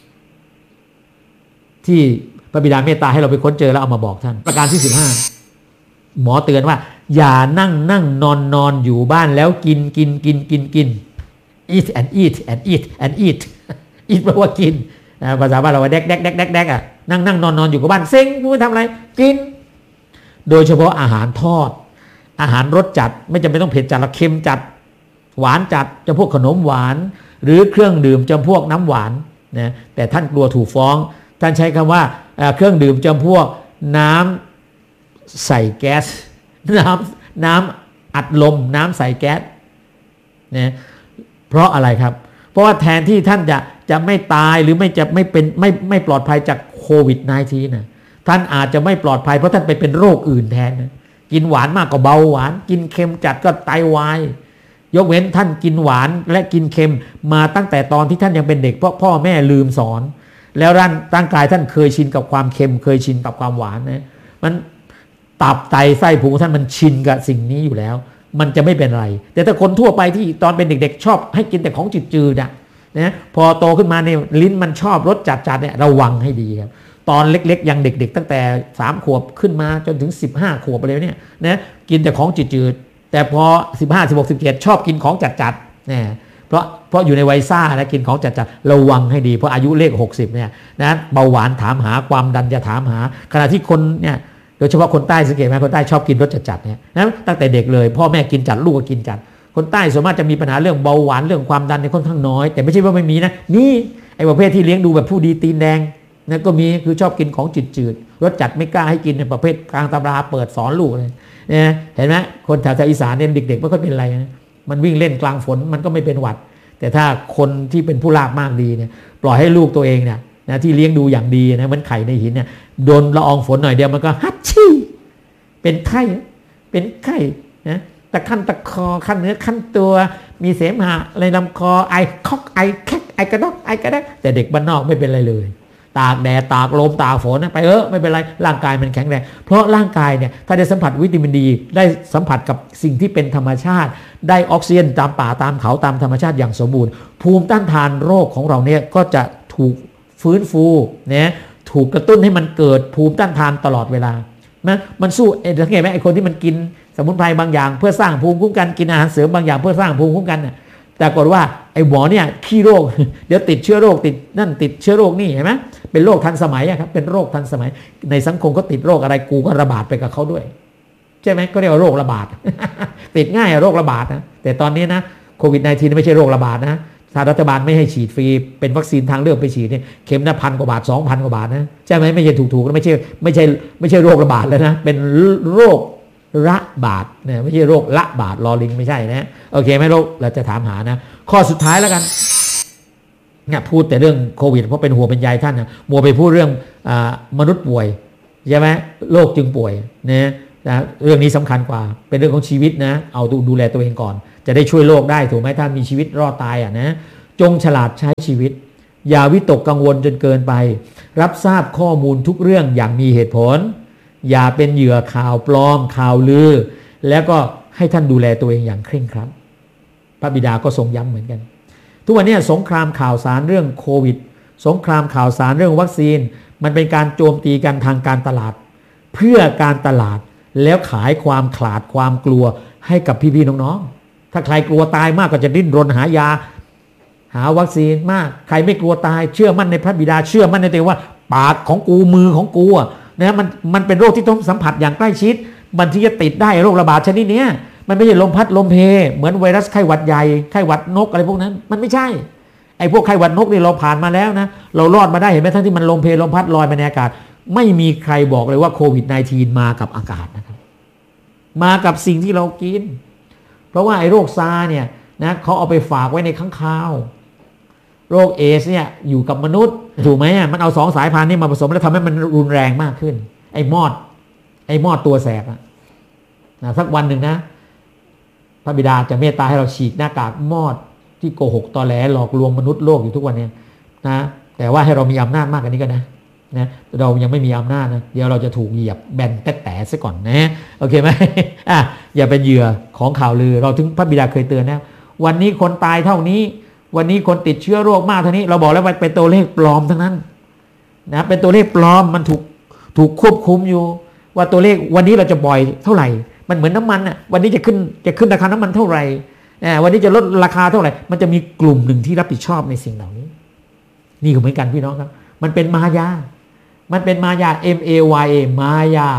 ที่พระบิดาเมตตาให้เราไปค้นเจอแล้วเอามาบอกท่านประการที่สิบห้าหมอเตือนว่าอย่านั่งนั่งนอนนอนอยู่บ้านแล้วกินกินกินกินกิน eat and eat and eat and eat eat แปลว่ากินภาษาบ้านเราว่าแดกแดกแดกแดกแดกอ่ะนั่งนั่งนอนนอนอยู่กับบ้านเซ็งไม่ทำอะไรกินโดยเฉพาะอาหารทอดอาหารรสจัดไม่จำเป็นต้องเผ็ดจัดละเค็มจัดหวานจัดจำพวกขนมหวานหรือเครื่องดื่มจำพวกน้ำหวานนะแต่ท่านกลัวถูกฟ้องท่านใช้คำว่าเครื่องดื่มจำพวกน้ำใส่แก๊สน้ำน้ำอัดลมน้ำใส่แก๊สนะเพราะอะไรครับเพราะว่าแทนที่ท่านจะจะไม่ตายหรือไม่จะไม่เป็นไม่ไม่ปลอดภัยจากโควิด สิบเก้า นะท่านอาจจะไม่ปลอดภัยเพราะท่านไปเป็นโรคอื่นแทนนะกินหวานมากก็เบาหวานกินเค็มจัดก็ไตวายยกเว้นท่านกินหวานและกินเค็มมาตั้งแต่ตอนที่ท่านยังเป็นเด็กเพราะพ่อแม่ลืมสอนแล้วร่างร่างกายท่านเคยชินกับความเค็มเคยชินกับความหวานนะมันตับไตไส้พุงท่านมันชินกับสิ่งนี้อยู่แล้วมันจะไม่เป็นไรแต่ถ้าคนทั่วไปที่ตอนเป็นเด็กๆชอบให้กินแต่ของจืดๆนะนะพอโตขึ้นมาเนี่ยลิ้นมันชอบรสจัดๆเนี่ยระวังให้ดีครับตอนเล็กๆยังเด็กๆตั้งแต่สามขวบขึ้นมาจนถึงสิบห้าขวบไปเลยเนี่ยนะกินแต่ของจืดๆแต่พอสิบห้า สิบหก สิบเจ็ดชอบกินของจัดๆเนี่ยเพราะเพราะอยู่ในวัยซ่าแล้วกินของจัดๆระวังให้ดีเพราะอายุเลขหกสิบเนี่ยนะเบาหวานถามหาความดันจะถามหาขณะที่คนเนี่ยโดยเฉพาะคนใต้สังเกตไหมคนใต้ชอบกินรสจัดๆเนี่ยนะตั้งแต่เด็กเลยพ่อแม่กินจัดลูกก็กินจัดคนใต้ส่วนมากจะมีปัญหาเรื่องเบาหวานเรื่องความดันในค่อนข้างน้อยแต่ไม่ใช่ว่าไม่มีนะนี่ไอ้ประเภทที่เลี้ยงดูแบบผู้ดีตีนแดงนะก็มีคือชอบกินของจืดๆรสจัดไม่กล้าให้กินในประเภทกลางตำราเปิดสอนลูกเลยเนี่ยเห็นไหมคนแถวอีสานเนี่ยเด็กๆไม่ค่อยเป็นไรนะมันวิ่งเล่นกลางฝนมันก็ไม่เป็นหวัดแต่ถ้าคนที่เป็นผู้ลาภมากดีเนี่ยปล่อยให้ลูกตัวเองเนี่ยนะที่เลี้ยงดูอย่างดีนะเหมือนไข่ในหินเนี่ยโดนละอองฝนหน่อยเดียวมันก็ฮัดชี่เป็นไข้เป็นไข้นะตะขั้นตะคอขั้นเนื้อขั้นตัวมีเสมหะในลำคอไอคอกไอแคกไอกระดกไอกระดกแต่เด็กบ้านนอกไม่เป็นไรเลยตากแดดตากลมตากฝนไปเออไม่เป็นไรร่างกายมันแข็งแรงเพราะร่างกายเนี่ยถ้าได้สัมผัสวิตามินดีได้สัมผัสกับสิ่งที่เป็นธรรมชาติได้ออกซิเจนตามป่าตามเขาตามธรรมชาติอย่างสมบูรณ์ภูมิต้านทานโรคของเราเนี่ยก็จะถูกฟื้นฟูเนี่ยถูกกระตุ้นให้มันเกิดภูมิต้านทานตลอดเวลานะมันสู้เอ็นสังเกตไหมไอ้คนที่มันกินสมุนไพรบางอย่างเพื่อสร้างภูมิคุ้มกันกินอาหารเสริมบางอย่างเพื่อสร้างภูมิคุ้มกันน่ะแต่ปรากฏว่าไอ้หมอเนี่ยขี้โรคเดี๋ยวติดเชื้อโรคติดนั่นติดเชื้อโรคนี่เห็นไหมเป็นโรคทันสมัยครับเป็นโรคทันสมัยในสังคมก็ติดโรคอะไรกูก็ระบาดไปกับเขาด้วยใช่ไหมก็เรียกว่าโรคระบาด ติดง่ายโรคระบาดนะแต่ตอนนี้นะโควิด สิบเก้า ไม่ใช่โรคระบาดนะถ้ารัฐบาลไม่ให้ฉีดฟรีเป็นวัคซีนทางเลือกไปฉีดเนี่ยเข็มละพันกว่าบาท สองพัน กว่าบาทนะใช่ไหมไม่ใช่ถูกๆแล้วไม่ใช่ไม่ใช่ไม่ใช่โรคระบาดแล้วนะเป็นโรคระบาดเนี่ยไม่ใช่โรคละบาดลอลิงไม่ใช่นะโอเคไหมโรคเราจะถามหานะข้อสุดท้ายแล้วกันเนี่ยพูดแต่เรื่องโควิดเพราะเป็นหัวเป็นใยท่านนะมัวไปพูดเรื่องอมนุษย์ป่วยใช่ไหมโรคจึงป่วยนะนะเรื่องนี้สำคัญกว่าเป็นเรื่องของชีวิตนะเอาดูแลตัวเองก่อนจะได้ช่วยโลกได้ถูกไหมถ้ามีชีวิตรอดตายอ่ะนะจงฉลาดใช้ชีวิตอย่าวิตกกังวลจนเกินไปรับทราบข้อมูลทุกเรื่องอย่างมีเหตุผลอย่าเป็นเหยื่อข่าวปลอมข่าวลือแล้วก็ให้ท่านดูแลตัวเองอย่างเคร่งครัดพระบิดาก็ทรงย้ำเหมือนกันทุกวันนี้สงครามข่าวสารเรื่องโควิดสงครามข่าวสารเรื่องวัคซีนมันเป็นการโจมตีกันทางการตลาดเพื่อการตลาดแล้วขายความขลาดความกลัวให้กับพี่ๆน้องๆถ้าใครกลัวตายมากก็จะดิ้นรนหายาหาวัคซีนมากใครไม่กลัวตายเชื่อมั่นในพระบิดาเชื่อมั่นในตัวว่าปากของกูมือของกูนะมันมันเป็นโรคที่ต้องสัมผัสอย่างใกล้ชิดมันที่จะติดได้โรคระบาดชนิดนี้มันไม่ใช่ลมพัดลมเพเหมือนไวรัสไข้หวัดใหญ่ไข้หวัดนกอะไรพวกนั้นมันไม่ใช่ไอ้พวกไข้หวัดนกนี่เราผ่านมาแล้วนะเรารอดมาได้เห็นไหมทั้งที่มันลมเพลมพัดลอยมาในอากาศไม่มีใครบอกเลยว่าโควิด สิบเก้า มากับอากาศนะครับมากับสิ่งที่เรากินเพราะว่าไอ้โรคซาร์เนี่ยนะเขาเอาไปฝากไว้ในค้างคาวโรคเอสเนี่ยอยู่กับมนุษย์ถูกไหมมันเอาสองสายพันธุ์นี้มาผสมแล้วทำให้มันรุนแรงมากขึ้นไอ้มอดไอ้มอดตัวแสบนะสักวันหนึ่งนะพระบิดาจะเมตตาให้เราฉีกหน้ากากมอดที่โกหกตอแหลหลอกลวงมนุษย์โลกอยู่ทุกวันนี้นะแต่ว่าให้เรามีอำนาจมากกว่านี้ก็นะนะเรายังไม่มีอำนาจนะเดี๋ยวเราจะถูกเหยียบแบนแตะแตะซะก่อนนะโอเคไหมอ่ะอย่าเป็นเหยื่อของข่าวลือเราถึงพระบิดาเคยเตือนนะวันนี้คนตายเท่านี้วันนี้คนติดเชื้อโรคมากเท่านี้เราบอกแล้วว่าเป็นตัวเลขปลอมทั้งนั้นนะเป็นตัวเลขปลอมมันถูกถูกควบคุมอยู่ว่าตัวเลขวันนี้เราจะปล่อยเท่าไหร่มันเหมือนน้ามันอ่ะวันนี้จะขึ้นจะขึ้นราคาน้ำมันเท่าไหร่วันนี้จะลดราคาเท่าไหร่มันจะมีกลุ่มหนึ่งที่รับผิดชอบในสิ่งเหล่านี้นี่ก็เหมือนกันพี่น้องครับมันเป็นมายามันเป็นมายา M A Y A มายา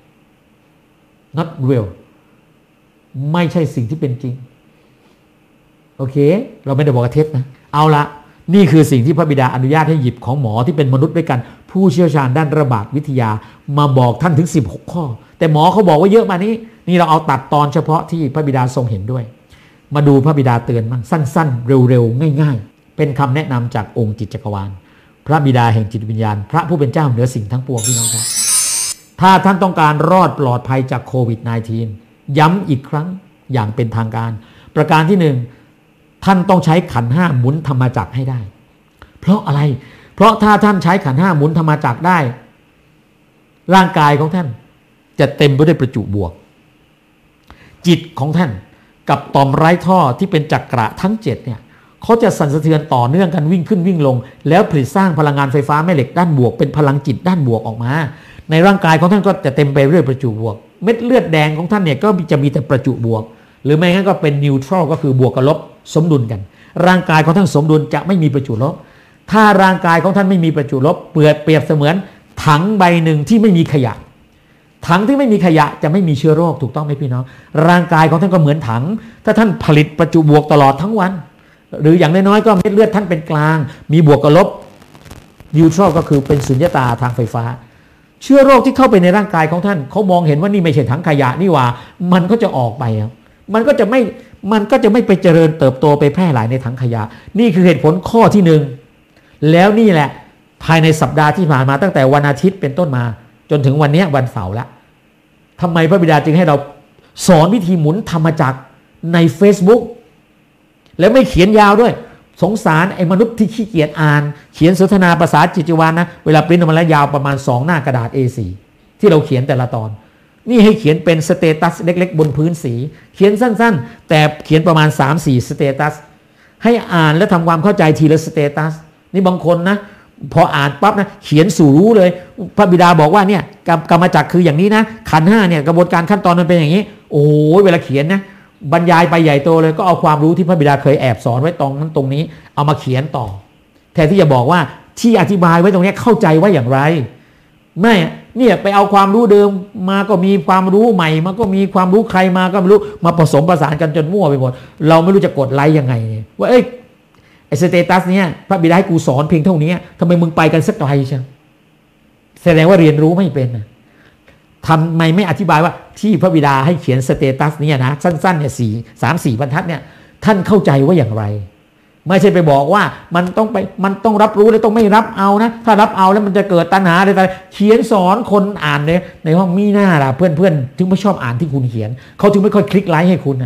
not real ไม่ใช่สิ่งที่เป็นจริงโอเคเราไม่ได้บอกว่าเท็จนะเอาละนี่คือสิ่งที่พระบิดาอนุญาตให้หยิบของหมอที่เป็นมนุษย์ด้วยกันผู้เชี่ยวชาญด้านระบาดวิทยามาบอกท่านถึงสิบหกข้อแต่หมอเขาบอกว่าเยอะมานี้นี่เราเอาตัดตอนเฉพาะที่พระบิดาทรงเห็นด้วยมาดูพระบิดาเตือนมั่งสั้นๆเร็วๆง่ายๆเป็นคำแนะนำจากองค์จิตจักรวาลพระบิดาแห่งจิตวิญญาณพระผู้เป็นเจ้าเหนือสิ่งทั้งปวงพี่น้องครับถ้าท่านต้องการรอดปลอดภัยจากโควิด สิบเก้า ย้ำอีกครั้งอย่างเป็นทางการประการที่หนึ่งท่านต้องใช้ขันธ์ห้าหมุนธรรมจักรให้ได้เพราะอะไรเพราะถ้าท่านใช้ขันธ์ห้าหมุนธรรมจักรได้ร่างกายของท่านจะเต็มไปด้วยประจุบวกจิตของท่านกับต่อมไร้ท่อที่เป็นจักระทั้งเจ็ดเนี่ยเขาจะสั่นสะเทือนต่อเนื่องกันวิ่งขึ้นวิ่งลงแล้วผลิตสร้างพลังงานไฟฟ้าแม่เหล็กด้านบวกเป็นพลังจิตด้านบวกออกมาในร่างกายของท่านก็จะเต็มไปด้วยประจุบวกเม็ดเลือดแดงของท่านเนี่ยก็จะมีแต่ประจุบวกหรือไม่งั้นก็เป็นนิวทรัลก็คือบวกกับลบสมดุลกันร่างกายของท่านสมดุลจะไม่มีประจุลบถ้าร่างกายของท่านไม่มีประจุลบเปรียบเปรียบเสมือนถังใบหนึ่งที่ไม่มีขยะถังที่ไม่มีขยะจะไม่มีเชื้อโรคถูกต้องไหมพี่น้องร่างกายของท่านก็เหมือนถังถ้าท่านผลิตประจุบวกตลอดทั้งวันหรืออย่างน้อยๆก็เม็ดเลือดท่านเป็นกลางมีบวกกับลบนิวทรัลก็คือเป็นสุญญตาทางไฟฟ้าเชื้อโรคที่เข้าไปในร่างกายของท่านเขามองเห็นว่านี่ไม่ใช่ถังขยะนี่หว่ามันก็จะออกไปมันก็จะไม่มันก็จะไม่ไปเจริญเติบโตไปแพร่หลายในถังขยะนี่คือเหตุผลข้อที่หนึ่งแล้วนี่แหละภายในสัปดาห์ที่ผ่านมาตั้งแต่วันอาทิตย์เป็นต้นมาจนถึงวันนี้วันเสาร์ละทำไมพระบิดาจึงให้เราสอนวิธีหมุนธรรมจักรใน Facebook แล้วไม่เขียนยาวด้วยสงสารไอ้มนุษย์ที่ขี้เกียจอ่านเขียนสนทนาภาษาจิตวิญญาณนะเวลาปริ้นออกมาแล้วยาวประมาณสองหน้ากระดาษ เอ โฟร์ ที่เราเขียนแต่ละตอนนี่ให้เขียนเป็นสเตตัสเล็กๆบนพื้นสีเขียนสั้นๆแต่เขียนประมาณ สามสี่ สเตตัสให้อ่านและทำความเข้าใจทีละสเตตัสนี่บางคนนะพออ่านปั๊บนะเขียนสู่รู้เลยพระบิดาบอกว่าเนี่ยกรรมจักรคืออย่างนี้นะขันธ์ห้าเนี่ยกระบวนการขั้นตอนมันเป็นอย่างนี้โอ้ยเวลาเขียนนะบรรยายไปใหญ่โตเลยก็เอาความรู้ที่พระบิดาเคยแอบสอนไว้ตรงนั้นตรงนี้เอามาเขียนต่อแทนที่จะบอกว่าที่อธิบายไว้ตรงนี้เข้าใจว่าอย่างไรไม่เนี่ยไปเอาความรู้เดิมมาก็มีความรู้ใหม่มาก็มีความรู้ใครมาก็ไม่รู้มาผสมผสานกันจนมั่วไปหมดเราไม่รู้จะกดไลค์ยังไงว่าเอ้ยไอ้สเตตัสเนี่ยพระบิดาให้กูสอนเพียงเท่านี้ทำไมมึงไปกันสักไกลใช่แสดงว่าเรียนรู้ไม่เป็นนะทำไมไม่อธิบายว่าที่พระบิดาให้เขียนสเตตัสเนี่ยนะสั้นๆเนี่ยสี่สามสี่บรรทัดเนี่ยท่านเข้าใจว่าอย่างไรไม่ใช่ไปบอกว่ามันต้องไปมันต้องรับรู้แล้วต้องไม่รับเอานะถ้ารับเอาแล้วมันจะเกิดตัณหาอะไรต่างเขียนสอนคนอ่านในในห้องมีหน้าล่ะเพื่อนๆถึงไม่ชอบอ่านที่คุณเขียนเขาถึงไม่ค่อยคลิกไลค์ให้คุณนะ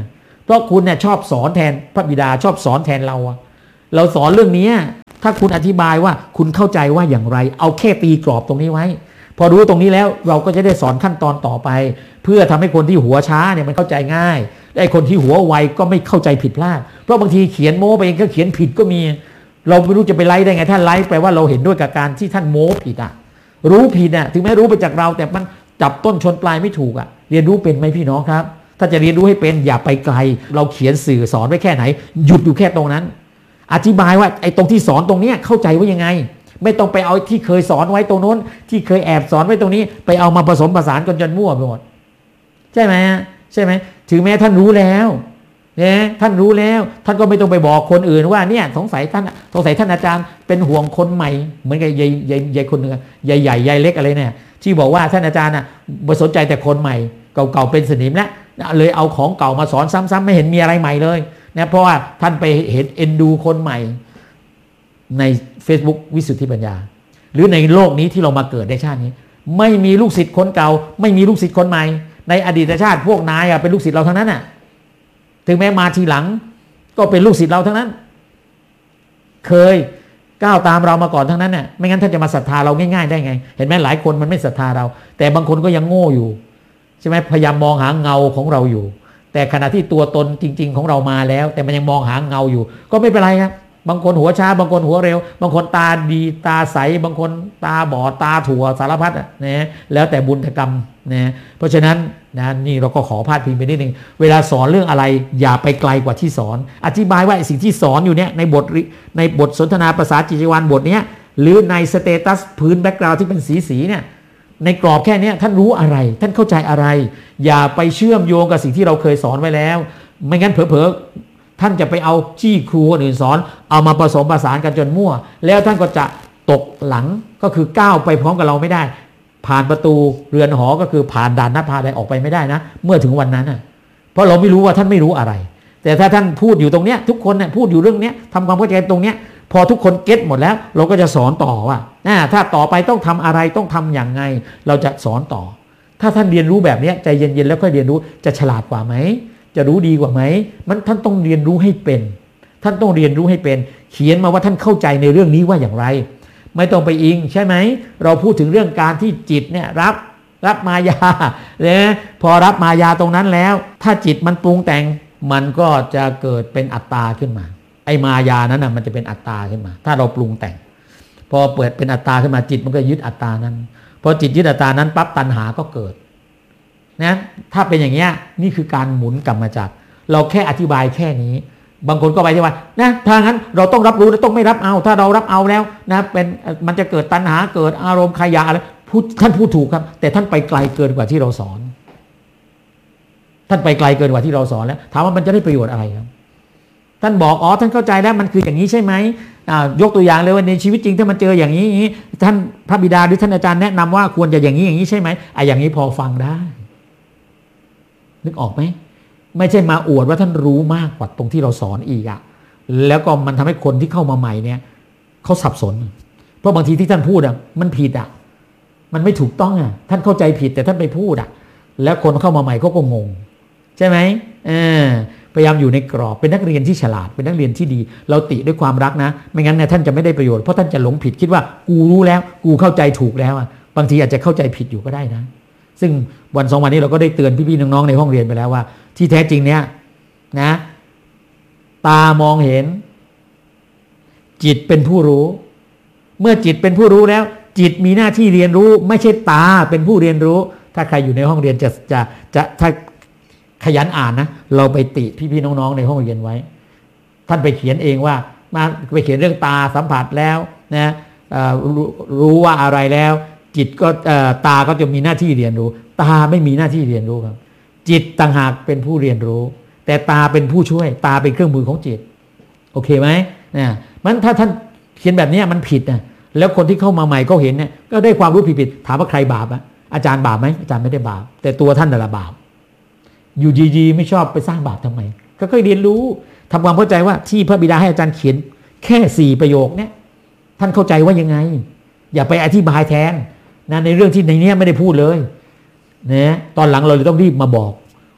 เพราะคุณเนี่ยชอบสอนแทนพระบิดาชอบสอนแทนเราเราสอนเรื่องนี้ถ้าคุณอธิบายว่าคุณเข้าใจว่าอย่างไรเอาแค่ตีกรอบตรงนี้ไว้พอรู้ตรงนี้แล้วเราก็จะได้สอนขั้นตอนต่อไปเพื่อทำให้คนที่หัวช้าเนี่ยมันเข้าใจง่ายและคนที่หัวไวก็ไม่เข้าใจผิดพลาดเพราะบางทีเขียนโม้ไปเองก็เขียนผิดก็มีเราไม่รู้จะไปไล่ได้ไงถ้าไล่แปลว่าเราเห็นด้วยกับการที่ท่านโม้ผิดอ่ะรู้ผิดอ่ะถึงแม้รู้ไปจากเราแต่มันจับต้นชนปลายไม่ถูกอ่ะเรียนรู้เป็นไหมพี่น้องครับถ้าจะเรียนรู้ให้เป็นอย่าไปไกลเราเขียนสื่อสอนไว้แค่ไหนหยุดอยู่แค่ตรงนั้นอธิบายว่าไอ้ตรงที่สอนตรงนี้เข้าใจว่ายังไงไม่ต้องไปเอาที่เคยสอนไว้ตรงโน้นที่เคยแอบสอนไว้ตรงนี้ไปเอามาผสมผสานกันจนมั่วไปหมดใช่ไหมใช่ไหมถึงแม้ท่านรู้แล้วเนี่ยท่านรู้แล้วท่านก็ไม่ต้องไปบอกคนอื่นว่าเนี่ยสงสัยท่านสงสัยท่านอาจารย์เป็นห่วงคนใหม่เหมือนกับยายยายยายคนหนึ่งยายใหญ่ยายเล็กอะไรเนี่ยที่บอกว่าท่านอาจารย์น่ะไม่สนใจแต่คนใหม่เก่าๆเป็นสนิมแล้วเลยเอาของเก่ามาสอนซ้ำๆไม่เห็นมีอะไรใหม่เลยนะเพราะว่าท่านไปเห็นเอ็นดูคนใหม่ใน Facebook วิสุทธิปัญญาหรือในโลกนี้ที่เรามาเกิดในชาตินี้ไม่มีลูกศิษย์คนเก่าไม่มีลูกศิษย์คนใหม่ในอดีตชาติพวกนายเป็นลูกศิษย์เราทั้งนั้นน่ะถึงแม้มาทีหลังก็เป็นลูกศิษย์เราทั้งนั้นเคยก้าวตามเรามาก่อนทั้งนั้นน่ะไม่งั้นท่านจะมาศรัทธาเราง่ายๆได้ไงเห็นไหมหลายคนมันไม่ศรัทธาเราแต่บางคนก็ยังโง่อยู่ใช่ไหมพยายามมองหาเงาของเราอยู่แต่ขณะที่ตัวตนจริงๆของเรามาแล้วแต่มันยังมองหาเงาอยู่ก็ไม่เป็นไรครับบางคนหัวช้าบางคนหัวเร็วบางคนตาดีตาใสบางคนตาบอดตาถั่วสารพัดนะแล้วแต่บุญกรรมนะเพราะฉะนั้นนะนี่เราก็ขอพาดพิงไปนิดนึงเวลาสอนเรื่องอะไรอย่าไปไกลกว่าที่สอนอธิบายว่าสิ่งที่สอนอยู่เนี่ยในบทในบทสนทนาภาษาจิตวิญญาณบทเนี้ยหรือในสเตตัสพื้นแบ็กกราวด์ที่เป็นสีสีเนี่ยในกรอบแค่นี้ท่านรู้อะไรท่านเข้าใจอะไรอย่าไปเชื่อมโยงกับสิ่งที่เราเคยสอนไว้แล้วไม่งั้นเผลอๆท่านจะไปเอาจี้ครูคนอื่นสอนเอามาผสมผสานกันจนมั่วแล้วท่านก็จะตกหลังก็คือก้าวไปพร้อมกับเราไม่ได้ผ่านประตูเรือนหอก็คือผ่านด่านหน้าผาใดออกไปไม่ได้นะเมื่อถึงวันนั้นน่ะเพราะเราไม่รู้ว่าท่านไม่รู้อะไรแต่ถ้าท่านพูดอยู่ตรงเนี้ยทุกคนเนี่ยพูดอยู่เรื่องเนี้ยทำความเข้าใจตรงเนี้ยพอทุกคนเก็ตหมดแล้วเราก็จะสอนต่อว่าถ้าต่อไปต้องทำอะไรต้องทำอย่างไงเราจะสอนต่อถ้าท่านเรียนรู้แบบนี้ใจเย็นๆแล้วค่อยเรียนรู้จะฉลาดกว่าไหมจะรู้ดีกว่าไหมมันท่านต้องเรียนรู้ให้เป็นท่านต้องเรียนรู้ให้เป็นเขียนมาว่าท่านเข้าใจในเรื่องนี้ว่าอย่างไรไม่ต้องไปอิงใช่ไหมเราพูดถึงเรื่องการที่จิตเนี่ยรับรับมายาเนี่ยพอรับมายาตรงนั้นแล้วถ้าจิตมันปรุงแต่งมันก็จะเกิดเป็นอัตตาขึ้นมาไอ้มายานั้นน่ะมันจะเป็นอัตตาขึ้นมาถ้าเราปรุงแต่งพอเปิดเป็นอัตตาขึ้นมาจิตมันก็ยึดอัตตานั้นพอจิตยึดอัตตานั้นปั๊บตัณหาก็เกิดนะถ้าเป็นอย่างเงี้ยนี่คือการหมุนกรรมจักรเราแค่อธิบายแค่นี้บางคนก็ไปที่ว่านะถ้างั้นเราต้องรับรู้และต้องไม่รับเอาถ้าเรารับเอาแล้วนะเป็นมันจะเกิดตัณหาเกิดอารมณ์ขยะอะไรพูดท่านพูดถูกครับแต่ท่านไปไกลเกินกว่าที่เราสอนท่านไปไกลเกินกว่าที่เราสอนแล้วถามว่ามันจะได้ประโยชน์อะไรครับท่านบอกอ๋อท่านเข้าใจแล้วมันคืออย่างนี้ใช่ไหมยกตัวอย่างเลยว่าในชีวิตจริงถ้ามันเจออย่างนี้ท่านพระบิดาหรือท่านอาจารย์แนะนำว่าควรจะอย่างนี้อย่างนี้ใช่ไหมไอ้อย่างนี้พอฟังได้นึกออกไหมไม่ใช่มาอวดว่าท่านรู้มากกว่าตรงที่เราสอนอีกอะแล้วก็มันทำให้คนที่เข้ามาใหม่เนี่ยเขาสับสนเพราะบางทีที่ท่านพูดอะมันผิดอะมันไม่ถูกต้องอะท่านเข้าใจผิดแต่ท่านไปพูดอะแล้วคนเข้ามาใหม่เขาก็งงใช่ไหมเออพยายามอยู่ในกรอบเป็นนักเรียนที่ฉลาดเป็นนักเรียนที่ดีเราติด้วยความรักนะไม่งั้นเนี่ยท่านจะไม่ได้ประโยชน์เพราะท่านจะหลงผิดคิดว่ากูรู้แล้วกูเข้าใจถูกแล้วอะบางทีอาจจะเข้าใจผิดอยู่ก็ได้นะซึ่งวันสองวันนี้เราก็ได้เตือนพี่ๆน้องๆในห้องเรียนไปแล้วว่าที่แท้จริงเนี่ยนะตามองเห็นจิตเป็นผู้รู้เมื่อจิตเป็นผู้รู้แล้วจิตมีหน้าที่เรียนรู้ไม่ใช่ตาเป็นผู้เรียนรู้ถ้าใครอยู่ในห้องเรียนจะจะจะถ้าขยันอ่านนะเราไปติพี่ๆน้องๆในห้องเรียนไว้ท่านไปเขียนเองว่ามาไปเขียนเรื่องตาสัมผัสแล้วนะรู้รู้ว่าอะไรแล้วจิตก็ตาก็จะมีหน้าที่เรียนรู้ตาไม่มีหน้าที่เรียนรู้ครับจิตต่างหากเป็นผู้เรียนรู้แต่ตาเป็นผู้ช่วยตาเป็นเครื่องมือของจิตโอเคไหมเนี่ยมันถ้าท่านเขียนแบบนี้มันผิดนะแล้วคนที่เข้ามาใหม่ก็เห็นเนี่ยก็ได้ความรู้ผิดๆถามว่าใครบาปอ่ะอาจารย์บาปไหมอาจารย์ไม่ได้บาปแต่ตัวท่านน่ะบาปอยู่ดีๆไม่ชอบไปสร้างบาปทำไมก็ค่อยเรียนรู้ทำความเข้าใจว่าที่พระบิดาให้อาจารย์เขียนแค่สี่ประโยคเนี่ยท่านเข้าใจว่ายังไงอย่าไปอธิบายแทนนะในเรื่องที่ในนี้ไม่ได้พูดเลยนะตอนหลังเราเลยต้องรีบมาบอก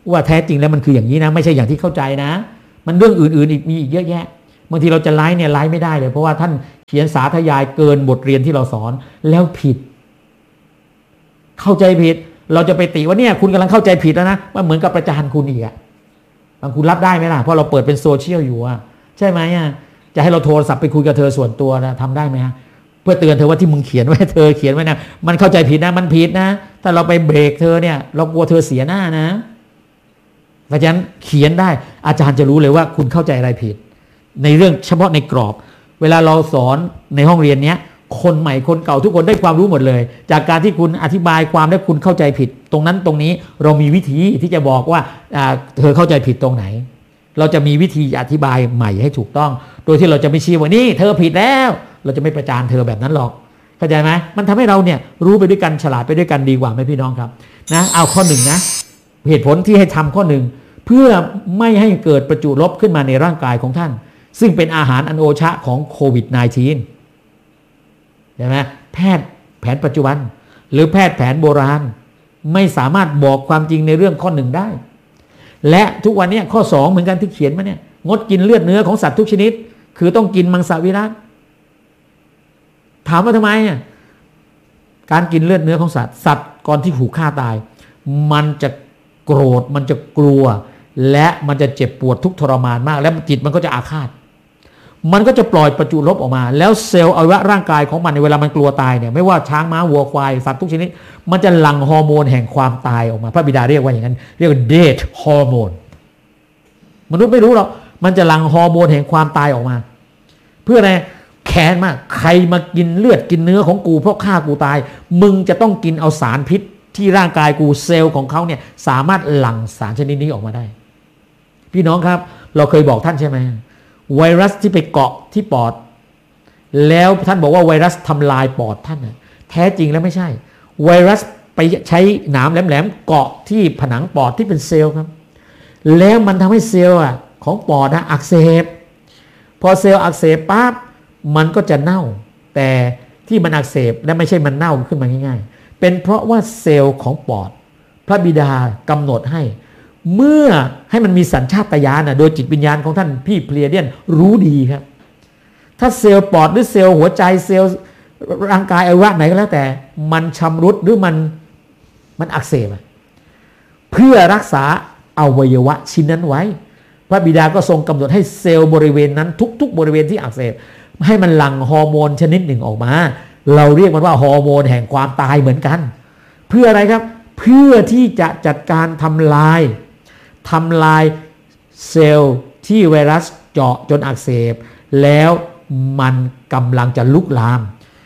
ว่าแท้จริงแล้วมันคืออย่างนี้นะไม่ใช่อย่างที่เข้าใจนะมันเรื่องอื่นๆอีกมีอีกเยอะแยะบางทีเราจะไลฟ์เนี่ยไลฟ์ไม่ได้เลยเพราะว่าท่านเขียนสาธยายเกินบทเรียนที่เราสอนแล้วผิดเข้าใจผิดเราจะไปติว่าเนี่ยคุณกำลังเข้าใจผิดแล้วนะมันเหมือนกับประจานคุณอีกอะบางคุณรับได้ไหมล่ะเพราะเราเปิดเป็นโซเชียลอยู่อะใช่ไหมอะจะให้เราโทรศัพท์ไปคุยกับเธอส่วนตัวนะทำได้ไหมฮะเพื่อเตือนเธอว่าที่มึงเขียนไว้เธอเขียนไว้นะมันเข้าใจผิดนะมันผิดนะถ้าเราไปเบรกเธอเนี่ยเรากลัวเธอเสียหน้านะเพราะฉะนั้นเขียนได้อาจารย์จะรู้เลยว่าคุณเข้าใจอะไรผิดในเรื่องเฉพาะในกรอบเวลาเราสอนในห้องเรียนเนี้ยคนใหม่คนเก่าทุกคนได้ความรู้หมดเลยจากการที่คุณอธิบายความและคุณเข้าใจผิดตรงนั้นตรงนี้เรามีวิธีที่จะบอกว่าเธอเข้าใจผิดตรงไหนเราจะมีวิธีอธิบายใหม่ให้ถูกต้องโดยที่เราจะไม่ชี้ว่านี่เธอผิดแล้วเราจะไม่ประจานเธอแบบนั้นหรอกเข้าใจไหมมันทำให้เราเนี่ยรู้ไปด้วยกันฉลาดไปด้วยกันดีกว่าไหมพี่น้องครับนะเอาข้อหนึ่งนะเหตุผลที่ให้ทำข้อหนึ่งเพื่อไม่ให้เกิดประจุลบขึ้นมาในร่างกายของท่านซึ่งเป็นอาหารอันโอชะของโควิด สิบเก้า ใช่ไหมแพทย์แผนปัจจุบันหรือแพทย์แผนโบราณไม่สามารถบอกความจริงในเรื่องข้อหนึ่งได้และทุกวันนี้ข้อสองเหมือนกันที่เขียนมาเนี่ยงดกินเลือดเนื้อของสัตว์ทุกชนิดคือต้องกินมังสวิรัติถามว่าทำไมอ่ะการกินเลือดเนื้อของสัตว์สัตว์ก่อนที่ถูกฆ่าตายมันจะโกรธมันจะกลัวและมันจะเจ็บปวดทุกทรมานมากและจิตมันก็จะอาฆาตมันก็จะปล่อยประจุลบออกมาแล้วเซลล์อวัยวะร่างกายของมันในเวลามันกลัวตายเนี่ยไม่ว่าช้างม้าวัวควายสัตว์ทุกชนิดมันจะหลั่งฮอร์โมนแห่งความตายออกมาพระบิดาเรียกว่าอย่างนั้นเรียกว่า death hormone มนุษย์ไม่รู้หรอกมันจะหลั่งฮอร์โมนแห่งความตายออกมาเพื่ออะไรแค้นมากใครมากินเลือดกินเนื้อของกูเพราะฆ่ากูตายมึงจะต้องกินเอาสารพิษที่ร่างกายกูเซลล์ของเขาเนี่ยสามารถหลั่งสารชนิดนี้ออกมาได้พี่น้องครับเราเคยบอกท่านใช่ไหมไวรัสที่ไปเกาะที่ปอดแล้วท่านบอกว่าไวรัสทำลายปอดท่านนะแท้จริงแล้วไม่ใช่ไวรัสไปใช้หนามแหลมๆเกาะที่ผนังปอดที่เป็นเซลล์ครับแล้วมันทำให้เซลล์ของปอดนะอักเสบพอเซลล์อักเสบปั๊บมันก็จะเน่าแต่ที่มันอักเสบและไม่ใช่มันเน่าขึ้นมาง่ายๆเป็นเพราะว่าเซลล์ของปอดพระบิดากำหนดให้เมื่อให้มันมีสัญชาตญาณนะโดยจิตวิญญาณของท่านพี่เพลียเดียนรู้ดีครับถ้าเซลล์ปอดหรือเซลล์หัวใจเซลล์ร่างกายอวัยวะไหนก็แล้วแต่มันชำรุดหรือมันมันอักเสบเพื่อรักษาอวัยวะชิ้นนั้นไว้พระบิดาก็ทรงกำหนดให้เซลล์บริเวณนั้นทุกๆบริเวณที่อักเสบให้มันหลั่งฮอร์โมนชนิดหนึ่งออกมาเราเรียกมันว่าฮอร์โมนแห่งความตายเหมือนกันเพื่ออะไรครับเพื่อที่จะจัดการทำลายทำลายเซลล์ที่ไวรัสเจาะจนอักเสบแล้วมันกำลังจะลุกลาม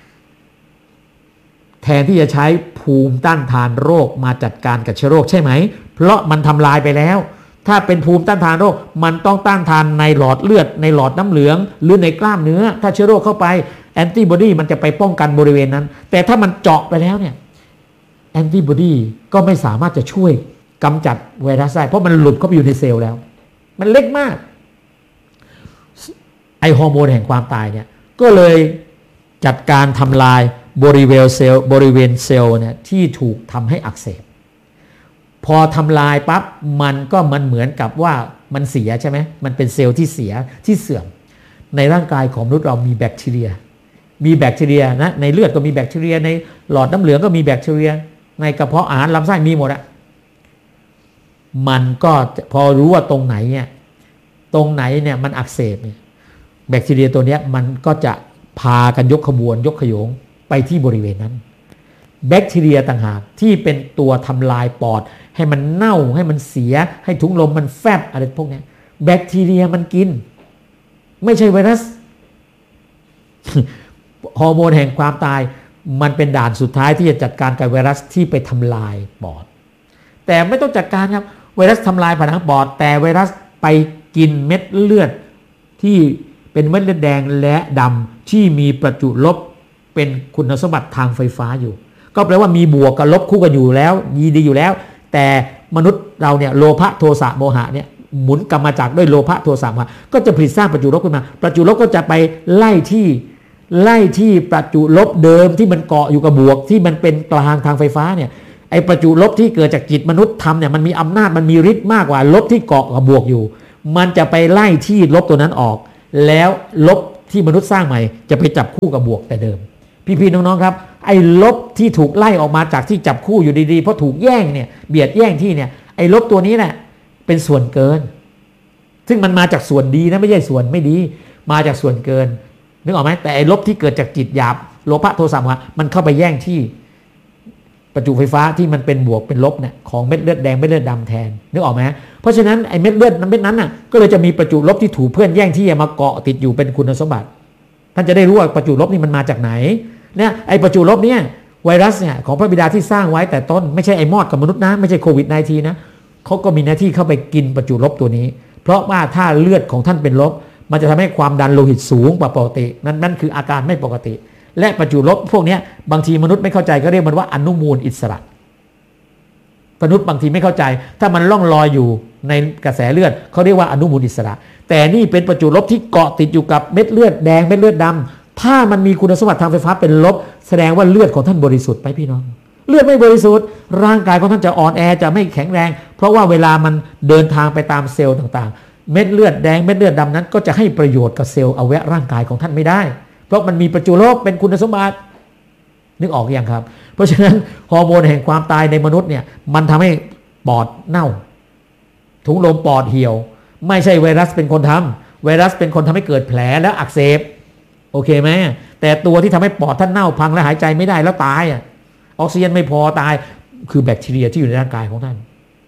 แทนที่จะใช้ภูมิต้านทานโรคมาจัดการกับเชื้อโรคใช่ไหมเพราะมันทำลายไปแล้วถ้าเป็นภูมิต้านทานโรคมันต้องต้านทานในหลอดเลือดในหลอดน้ำเหลืองหรือในกล้ามเนื้อถ้าเชื้อโรคเข้าไปแอนติบอดีมันจะไปป้องกันบริเวณนั้นแต่ถ้ามันเจาะไปแล้วเนี่ยแอนติบอดีก็ไม่สามารถจะช่วยกำจัดไวรัสได้เพราะมันหลุดเข้าไปอยู่ในเซลล์แล้วมันเล็กมากไอฮอร์โมนแห่งความตายเนี่ยก็เลยจัดการทำลายบริเวณเซลล์บริเวณเซลล์เนี่ยที่ถูกทำให้อักเสบพอทำลายปั๊บมันก็มันเหมือนกับว่ามันเสียใช่ไหมมันเป็นเซลล์ที่เสียที่เสื่อมในร่างกายของมนุษย์เรามีแบคทีเรียมีแบคทีเรียนะในเลือดก็มีแบคทีเรียในหลอดน้ำเหลืองก็มีแบคทีเรียในกระเพาะอาหารลำไส้มีหมดอะมันก็พอรู้ว่าตรงไหนเนี่ยตรงไหนเนี่ยมันอักเสบเนี่ยแบคทีเรียตัวเนี้ยมันก็จะพากันยกขบวนยกขโยงไปที่บริเวณนั้นแบคทีเรียต่างหากที่เป็นตัวทำลายปอดให้มันเน่าให้มันเสียให้ถุงลมมันแฟบอะไรพวกนี้แบคทีเรียมันกินไม่ใช่ไวรัส ฮอร์โมนแห่งความตายมันเป็นด่านสุดท้ายที่จะจัดการกับไวรัสที่ไปทำลายปอดแต่ไม่ต้องจัดการครับไวรัสทำลายผนังปอดแต่ไวรัสไปกินเม็ดเลือดที่เป็นเม็ดเลือดแดงและดำที่มีประจุลบเป็นคุณสมบัติทางไฟฟ้าอยู่ก็แปลว่ามีบวกกับลบคู่กันอยู่แล้วยีดีอยู่แล้วแต่มนุษย์เราเนี่ยโลภะโทสะโมหะเนี่ยหมุนกรรมมาจากด้วยโลภะโทสะโมหะก็จะผลิตสร้างประจุลบขึ้นมาประจุลบก็จะไปไล่ที่ไล่ที่ประจุลบเดิมที่มันเกาะอยู่กับบวกที่มันเป็นกลางทางไฟฟ้าเนี่ยไอ้ประจุลบที่เกิดจากจิตมนุษย์ทำเนี่ยมันมีอำนาจมันมีฤทธิ์มากกว่าลบที่เกาะกับบวกอยู่มันจะไปไล่ที่ลบตัวนั้นออกแล้วลบที่มนุษย์สร้างใหม่จะไปจับคู่กับบวกแต่เดิมพี่ๆน้องๆครับไอ้ลบที่ถูกไล่ออกมาจากที่จับคู่อยู่ดีๆเพราะถูกแย่งเนี่ยเบียดแย่งที่เนี่ยไอ้ลบตัวนี้แหละเป็นส่วนเกินซึ่งมันมาจากส่วนดีนะไม่ใช่ส่วนไม่ดีมาจากส่วนเกินนึกออกไหมแต่ไอ้ลบที่เกิดจากจิตหยาบโลภะโทสะโมหะมันเข้าไปแย่งที่ประจุไฟฟ้าที่มันเป็นบวกเป็นลบเนี่ยของเม็ดเลือดแดงเม็ดเลือดดำแทนนึกออกไหมเพราะฉะนั้นไอ้เม็ดเลือดเม็ดนั้นน่ะก็เลยจะมีประจุลบที่ถูกเพื่อนแย่งที่มาเกาะติดอยู่เป็นคุณสมบัติท่านจะได้รู้ว่าประจุลบนี่มันมาจากไหนเนี่ยไอ้ประจุลบเนี่ยไวรัสเนี่ยของพระบิดาที่สร้างไว้แต่ต้นไม่ใช่ไอ้มอดกับมนุษย์นะไม่ใช่โควิด สิบเก้า นะเขาก็มีหน้าที่เข้าไปกินประจุลบตัวนี้เพราะว่าถ้าเลือดของท่านเป็นลบมันจะทำให้ความดันโลหิตสูงกว่าปกตินั่นนั่นคืออาการไม่ปกติและประจุลบพวกนี้บางทีมนุษย์ไม่เข้าใจก็เรียกมันว่าอนุมูลอิสระมนุษย์บางทีไม่เข้าใจถ้ามันล่องลอยอยู่ในกระแสเลือดเขาเรียกว่าอนุมูลอิสระแต่นี่เป็นประจุลบที่เกาะติดอยู่กับเม็ดเลือดแดงเม็ดเลือดดำถ้ามันมีคุณสมบัติทางไฟฟ้าเป็นลบแสดงว่าเลือดของท่านบริสุทธิ์ไปพี่น้องเลือดไม่บริสุทธิ์ร่างกายของท่านจะอ่อนแอจะไม่แข็งแรงเพราะว่าเวลามันเดินทางไปตามเซลล์ต่างๆเม็ดเลือดแดงเม็ดเลือดดำนั้นก็จะให้ประโยชน์กับเซลล์อวัยวะร่างกายของท่านไม่ได้เพราะมันมีประจุลบเป็นคุณสมบัตินึกออกยังครับเพราะฉะนั้นฮอร์โมนแห่งความตายในมนุษย์เนี่ยมันทำให้ปอดเน่าถุงลมปอดเหี่ยวไม่ใช่ไวรัสเป็นคนทำไวรัสเป็นคนทำให้เกิดแผลแล้วอักเสบโอเคไหมแต่ตัวที่ทำให้ปอดท่านเน่าพังและหายใจไม่ได้แล้วตายอ่ะออกซิเจนไม่พอตายคือแบคทีเรียที่อยู่ในร่างกายของท่าน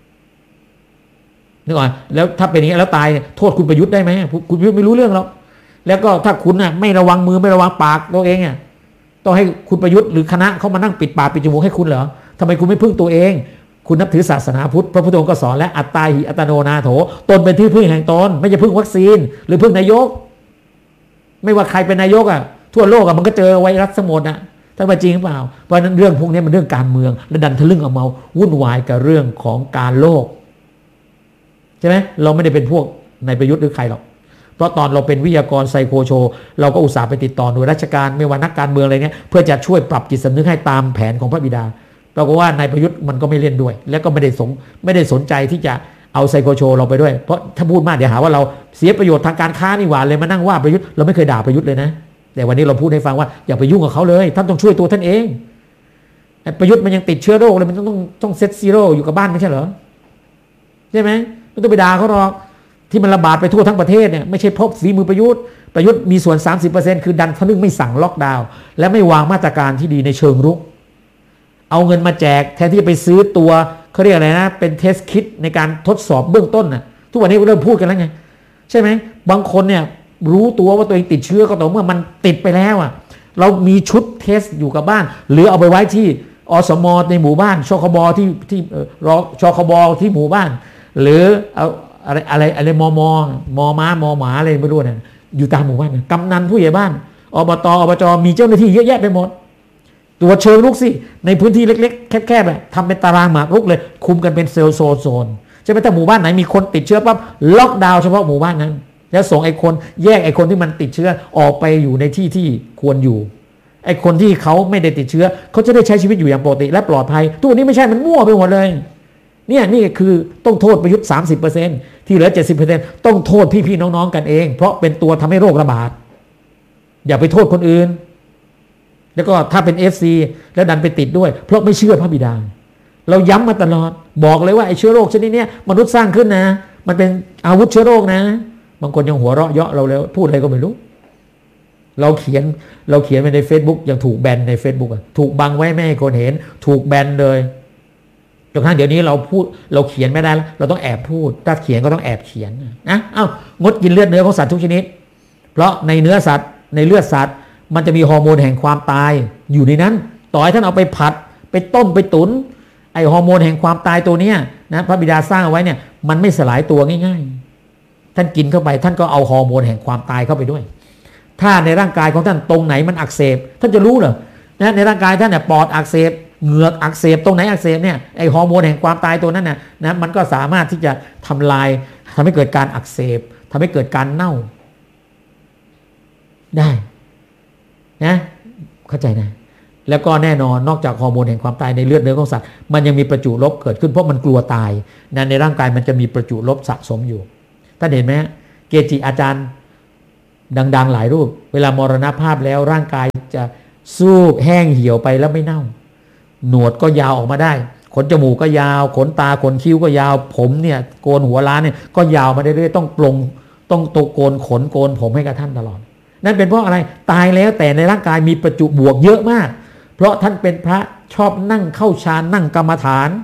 นึกออกแล้วถ้าเป็นอย่างนี้แล้วตายโทษคุณประยุทธ์ได้ไหมคุณประยุทธ์ไม่รู้เรื่องหรอกแล้วก็ถ้าคุณน่ะไม่ระวังมือไม่ระวังปากตัวเองอ่ะต้องให้คุณประยุทธ์หรือคณะเขามานั่งปิดปากปิดจมูกให้คุณเหรอทำไมคุณไม่พึ่งตัวเองคุณนับถือศาสนาพุทธพระพุทธองค์ก็สอนและอัตตาหิอัตโนนาโถตนเป็นที่พึ่งแห่งตนไม่ใช่พึ่งวัคซีนหรือพึ่งนายกไม่ว่าใครเป็นนายกอ่ะทั่วโลกอ่ะมันก็เจอไวรัสทั้งหมดอ่ะทั้งมาจริงหรือเปล่าเพราะนั้นเรื่องพวกนี้มันเรื่องการเมืองและดันทะลึ่งเอาเมาวุ่นวายกับเรื่องของการโลกใช่ไหมเราไม่ได้เป็นพวกนายประยุทธ์หรือใครหรอกเพราะตอนเราเป็นวิทยากรไซโคโชเราก็อุตส่าห์ไปติดต่อหน่วยราชการไม่ว่านักการเมืองอะไรเนี้ยเพื่อจะช่วยปรับจิตสำนึกให้ตามแผนของพระบิดาปรากฏว่านายประยุทธ์มันก็ไม่เล่นด้วยแล้วก็ไม่ได้สนไม่ได้สนใจที่จะเอาไซโคโชเราไปด้วยเพราะถ้าพูดมากเดี๋ยวหาว่าเราเสียประโยชน์ทางการค้านี่หว่าเลยมานั่งว่าประยุทธ์เราไม่เคยด่าประยุทธ์เลยนะแต่วันนี้เราพูดให้ฟังว่าอย่าไปยุ่งกับเขาเลยท่านต้องช่วยตัวท่านเองประยุทธ์มันยังติดเชื้อโรคเลยมันต้องต้องต้องเซตซีโร่อยู่กับบ้านไม่ใช่เหรอใช่ไหมไม่ต้องไปด่าเขาหรอกที่มันระบาดไปทั่วทั้งประเทศเนี่ยไม่ใช่เพราะฝีมือประยุทธ์ประยุทธ์มีส่วน สามสิบเปอร์เซ็นต์ คือดันทะลึ่งไม่สั่งล็อกดาวน์และไม่วางมาตรการที่ดีในเชิงรุกเอาเงินมาแจกแทนที่จะไปซื้อตัวเขาเรียกอะไรนะเป็นเทสคิดในการทดสอบเบื้องต้นน่ะทุกวันนี้เริ่มพูดกันแล้วไงใช่ไหมบางคนเนี่ยรู้ตัวว่าตัวเองติดเชื้อก็ต่อเมื่อมันติดไปแล้วอ่ะเรามีชุดเทสอยู่กับบ้านหรือเอาไปไว้ที่อสมในหมู่บ้านชคบที่ที่รอชคบที่หมู่บ้านหรือเอาอะไรอะไรอะไรมมมม้ามหมาอะไรไม่รู้เนี่ยอยู่ตามหมู่บ้านกำนันผู้ใหญ่บ้านอบตอบจมีเจ้าหน้าที่เยอะแยะไปหมดตรวจเชิงลุกสิในพื้นที่เล็กๆแคบๆแบบทำเป็นตารางหมากรุกเลยคุมกันเป็นเซลล์โซนโซนใช่ไหมถ้าหมู่บ้านไหนมีคนติดเชื้อปั๊บล็อกดาวน์เฉพาะหมู่บ้านนั้นแล้วส่งไอ้คนแยกไอ้คนที่มันติดเชื้อออกไปอยู่ในที่ที่ควรอยู่ไอ้คนที่เขาไม่ได้ติดเชื้อเขาจะได้ใช้ชีวิตอยู่อย่างปกติและปลอดภัยทุกวันนี้ไม่ใช่มันมั่วไปหมดเลยเนี่ยนี่คือต้องโทษประยุทธ์ สามสิบเปอร์เซ็นต์ ที่เหลือ เจ็ดสิบเปอร์เซ็นต์ ต้องโทษพี่ๆน้องๆกันเองเพราะเป็นตัวทำให้โรคระบาดอย่าไปโทษคนอื่นแล้วก็ถ้าเป็น เอฟ ซี แล้วดันไปติดด้วยเพราะไม่เชื่อพระบิดาเราย้ำมาตลอดบอกเลยว่าไอ้เชื้อโรคชนิดนี้มนุษย์สร้างขึ้นนะมันเป็นอาวุธเชื้อโรคนะบางคนยังหัวเราะเยาะเราแล้วพูดอะไรก็ไม่รู้เราเขียนเราเขียนไปใน Facebook ยังถูกแบนใน Facebook อ่ะถูกบังไว้ไม่ให้คนเห็นถูกแบนเลยจนกระทั่งเดี๋ยวนี้เราพูดเราเขียนไม่ได้แล้วเราต้องแอบพูดถ้าเขียนก็ต้องแอบเขียนนะเอ้างดกินเลือดเนื้อของสัตว์ทุกชนิดเพราะในเนื้อสัตว์ในเลือดสัตว์มันจะมีฮอร์โมนแห่งความตายอยู่ในนั้นต่อให้ท่านเอาไปผัดไปต้มไปตุ๋นไอฮอร์โมนแห่งความตายตัวเนี้ยนะพระบิดาสร้างเอาไว้เนี่ยมันไม่สลายตัวง่ายๆท่านกินเข้าไปท่านก็เอาฮอร์โมนแห่งความตายเข้าไปด้วยถ้าในร่างกายของท่านตรงไหนมันอักเสบท่านจะรู้เหรอนะในร่างกายท่านเนี่ยปอดอักเสบเหงือกอักเสบตรงไหนอักเสบเนี่ยไอฮอร์โมนแห่งความตายตัวนั้นน่ะนะมันก็สามารถที่จะทำลายทำให้เกิดการอักเสบทำให้เกิดการเน่าได้นะเข้าใจนะแล้วก็แน่นอนนอกจากฮอร์โมนแห่งความตายในเลือดเนื้อของสัตว์มันยังมีประจุลบเกิดขึ้นเพราะมันกลัวตายนั้นในร่างกายมันจะมีประจุลบสะสมอยู่ท่านเห็นไหมเกจิอาจารย์ดังๆหลายรูปเวลามรณภาพแล้วร่างกายจะสูบแห้งเหี่ยวไปแล้วไม่เน่าหนวดก็ยาวออกมาได้ขนจมูกก็ยาวขนตาขนคิ้วก็ยาวผมเนี่ยโกนหัวล้านเนี่ยก็ยาวมาเรื่อยๆต้องปลงต้องตกโกนขนโกนผมให้กับท่านตลอดนั่นเป็นเพราะอะไรตายแล้วแต่ในร่างกายมีประจุบวกเยอะมากเพราะท่านเป็นพระชอบนั่งเข้าฌานนั่งกรรมฐาน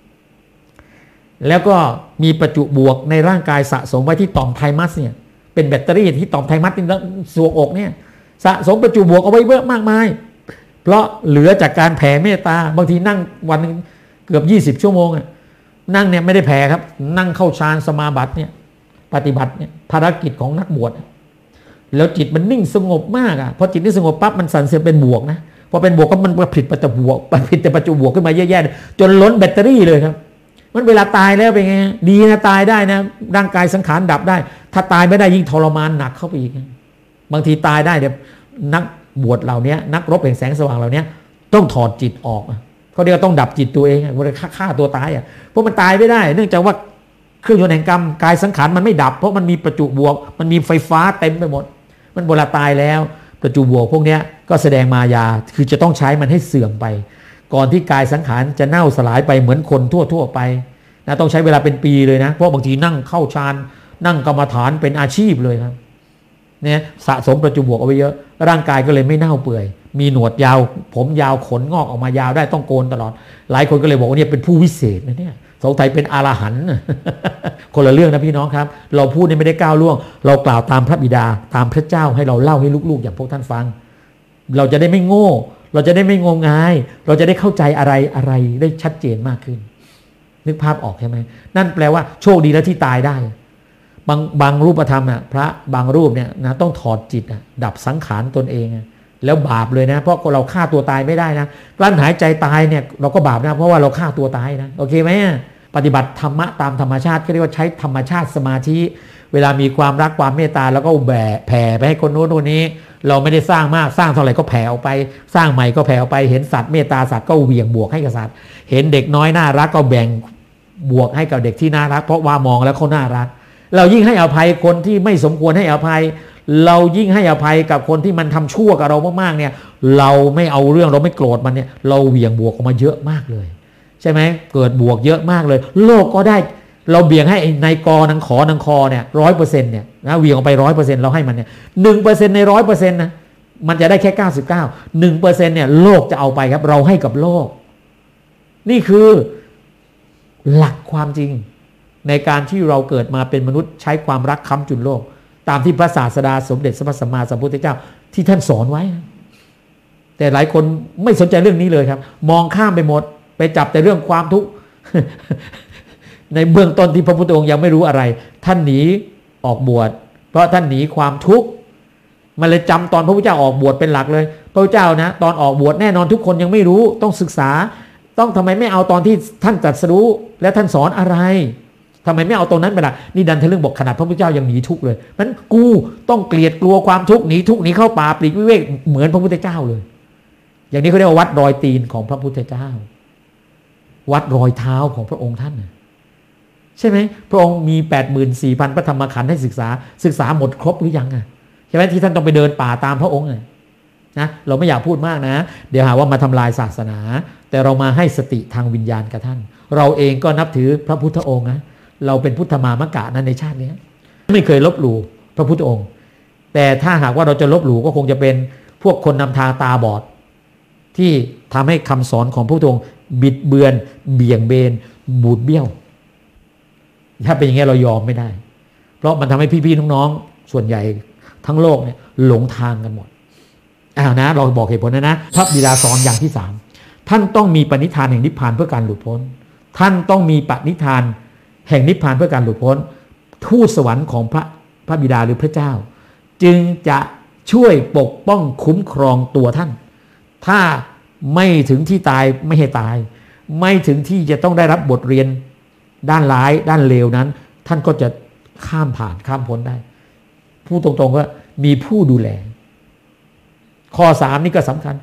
แล้วก็มีประจุบวกในร่างกายสะสมไว้ที่ต่อมไทมัสเนี่ยเป็นแบตเตอรี่ที่ต่อมไทมัสในสวงอกเนี่ยสะสมประจุบวกเอาไว้เยอะมากมายเพราะเหลือจากการแผ่เมตตาบางทีนั่งวันนึงเกือบยี่สิบชั่วโมงอะนั่งเนี่ยไม่ได้แผ่ครับนั่งเข้าฌานสมาบัติเนี่ยปฏิบัติเนี่ยภารกิจของนักบวชแล้วจิตมันนิ่งสงบมากอ่ะพอจิตนิ่งสงบปั๊บมันสั่นเสียเป็นบวกนะพอเป็นบวกก็มันผลิตประจุบวกผลิตแต่ประจุบวกขึ้นมาเยอะแยะจนล้นแบตเตอรี่เลยครับมันเวลาตายแล้วเป็นไงดีนะตายได้นะร่างกายสังขารดับได้ถ้าตายไม่ได้ยิ่งทรมานหนักเข้าไปอีกบางทีตายได้เดี๋ยวนักบวชเหล่านี้นักรบแห่งแสงสว่างเหล่านี้ต้องถอดจิตออกเขาเรียกว่าต้องดับจิตตัวเองเวลาฆ่าตัวตายอ่ะเพราะมันตายไม่ได้เนื่องจากว่าเครื่องยนต์แห่งกรรมกายสังขารมันไม่ดับเพราะมันมีประจุบวกมันมีไฟฟ้าเต็มไปหมดมันเวลาตายแล้วประจุบวกพวกนี้ก็แสดงมายาคือจะต้องใช้มันให้เสื่อมไปก่อนที่กายสังขารจะเน่าสลายไปเหมือนคนทั่วๆไปนะต้องใช้เวลาเป็นปีเลยนะเพราะบางทีนั่งเข้าฌานนั่งกรรมฐานเป็นอาชีพเลยครับเนี่ยสะสมประจุบวกเอาไว้เยอะร่างกายก็เลยไม่เน่าเปื่อยมีหนวดยาวผมยาวขนงอกออกมายาวได้ต้องโกนตลอดหลายคนก็เลยบอกว่าเนี่ยเป็นผู้วิเศษนะเนี่ยสงสัยเป็นอรหันต์คนละเรื่องนะพี่น้องครับเราพูดเนี่ยไม่ได้ก้าวล่วงเรากล่าวตามพระบิดาตามพระเจ้าให้เราเล่าให้ลูกๆอย่างพวกท่านฟังเราจะได้ไม่โง่เราจะได้ไม่งมงายเราจะได้เข้าใจอะไรอะไรได้ชัดเจนมากขึ้นนึกภาพออกใช่ไหมนั่นแปลว่าโชคดีแล้วที่ตายได้บางบางรูปธรรมน่ะพระบางรูปเนี่ยนะต้องถอดจิตอ่ะดับสังขารตนเองแล้วบาปเลยนะเพราะเราฆ่าตัวตายไม่ได้นะกลั้นหายใจตายเนี่ยเราก็บาปนะเพราะว่าเราฆ่าตัวตายนะโอเคไหมปฏิบัติธรรมะตามธรรมชาติก็เรียกว่าใช้ธรรมชาติสมาธิเวลามีความรักความเมตตาแล้วก็แผ่แผ่ไปให้คนโน้นคนนี้เราไม่ได้สร้างมากสร้างเท่าไหร่ก็แผ่ออกไปสร้างใหม่ก็แผ่ออกไปเห็นสัตว์เมตตาสัตว์ก็เหวี่ยงบวกให้กับสัตว์เห็นเด็กน้อยน่ารักก็แบ่งบวกให้กับเด็กที่น่ารักเพราะว่ามองแล้วเขาน่ารักเรายิ่งให้อภัยคนที่ไม่สมควรให้อภัยเรายิ่งให้อภัยกับคนที่มันทำชั่วกับเรามากๆเนี่ยเราไม่เอาเรื่องเราไม่โกรธมันเนี่ยเราเหวี่ยงบวกออกมาเยอะมากเลยใช่ไหมเกิดบวกเยอะมากเลยโลกก็ได้เราเบี่ยงให้ในกอนังขอนังคอเนี่ยร้อยเปอร์เซ็นต์เนี่ยนะเบี่ยงออกไปร้อยเปอร์เซ็นต์เราให้มันเนี่ยหนึ่งเปอร์เซ็นต์ในร้อยเปอร์เซ็นต์นะมันจะได้แค่เก้าสิบเก้าหนึ่งเปอร์เซ็นต์เนี่ยโลกจะเอาไปครับเราให้กับโลกนี่คือหลักความจริงในการที่เราเกิดมาเป็นมนุษย์ใช้ความรักค้ำจุนโลกตามที่พระศาสดาสมเด็จพระสัมมาสัมพุทธเจ้าที่ท่านสอนไว้แต่หลายคนไม่สนใจเรื่องนี้เลยครับมองข้ามไปหมดไปจับแต่เรื่องความทุกข์ ในเบื้องต้นที่พระพุทธองค์ยังไม่รู้อะไรท่านหนีออกบวชเพราะท่านหนีความทุกข์มันเลยจำตอนพระพุทธเจ้าออกบวชเป็นหลักเลยพระพุทธเจ้านะตอนออกบวชแน่นอนทุกคนยังไม่รู้ต้องศึกษาต้องทำไมไม่เอาตอนที่ท่านตรัสรู้และท่านสอนอะไรทำไมไม่เอาตรงนั้นไปล่ะนี่ดันทะลึ่งบอกขนาดพระพุทธเจ้ายังหนีทุกข์เลยนั้นกูต้องเกลียดกลัวความทุกข์หนีทุกข์หนีเข้าป่าปลีกวิเวกเหมือนพระพุทธเจ้าเลยอย่างนี้เขาเรียกว่าวัดรอยตีนของพระพุทธเจ้าวัดรอยเท้าของพระองค์ท่านใช่ไหมพระองค์มี แปดหมื่นสี่พัน พระธรรมขันธ์ให้ศึกษาศึกษาหมดครบหรือยังอ่ะใช่ไหมที่ท่านต้องไปเดินป่าตามพระองค์เลยนะเราไม่อยากพูดมากนะเดี๋ยวหาว่ามาทำลายศาสนาแต่เรามาให้สติทางวิญญาณกับท่านเราเองก็นับถือพระพุทธองค์นะเราเป็นพุทธมามกะนั้นในชาตินี้ไม่เคยลบหลู่พระพุทธองค์แต่ถ้าหากว่าเราจะลบหลู่ก็คงจะเป็นพวกคนนำทางตาบอดที่ทำให้คำสอนของพระพุทธองค์บิดเบือนเบี่ยงเบนบูดเบี้ยวถ้าเป็นอย่างนี้เรายอมไม่ได้เพราะมันทำให้พี่ๆน้องๆส่วนใหญ่ทั้งโลกเนี่ยหลงทางกันหมดอ้าวนะเราบอกเหตุผลนะนะพระบิดาสอนอย่างที่สามท่านต้องมีปณิธานแห่งนิพพานเพื่อการหลุดพ้นท่านต้องมีปณิธานแห่งนิพพานเพื่อการหลุดพ้นทูตสวรรค์ของพระพระบิดาหรือพระเจ้าจึงจะช่วยปกป้องคุ้มครองตัวท่านถ้าไม่ถึงที่ตายไม่ให้ตายไม่ถึงที่จะต้องได้รับบทเรียนด้านร้ายด้านเลวนั้นท่านก็จะข้ามผ่านข้ามพ้นได้พูดตรงๆว่ามีผู้ดูแลข้อสามนี่ก็สำคัญ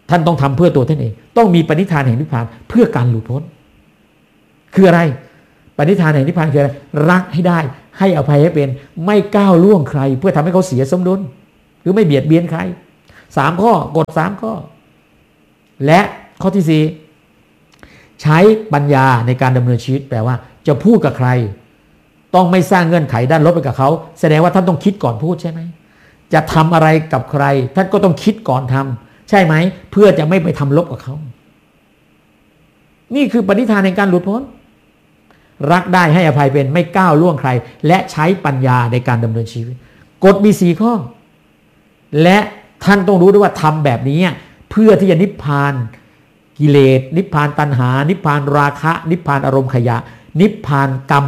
ท่านต้องทำเพื่อตัวท่านเองต้องมีปณิธานแห่งนิพพานเพื่อการหลุดพ้นคืออะไรปณิธานแห่งนิพพานคืออะไรรักให้ได้ให้อภัยให้เป็นไม่ก้าวล่วงใครเพื่อทำให้เขาเสียสมดุลหรือไม่เบียดเบียนใครสามข้อกฎสามข้อและข้อที่สี่ใช้ปัญญาในการดำเนินชีวิตแปลว่าจะพูดกับใครต้องไม่สร้างเงื่อนไขด้านลบไปกับเขาแสดงว่าท่านต้องคิดก่อนพูดใช่ไหมจะทำอะไรกับใครท่านก็ต้องคิดก่อนทำใช่ไหมเพื่อจะไม่ไปทำลบกับเขานี่คือปณิธานในการหลุดพ้นรักได้ให้อภัยเป็นไม่ก้าวล่วงใครและใช้ปัญญาในการดำเนินชีวิตกฎมีสี่ข้อและท่านต้องรู้ด้วยว่าทำแบบนี้เพื่อที่จะนิพพานกิเลสนิพพานตัณหานิพพานราคะนิพพานอารมณ์ขยะนิพพานกรรม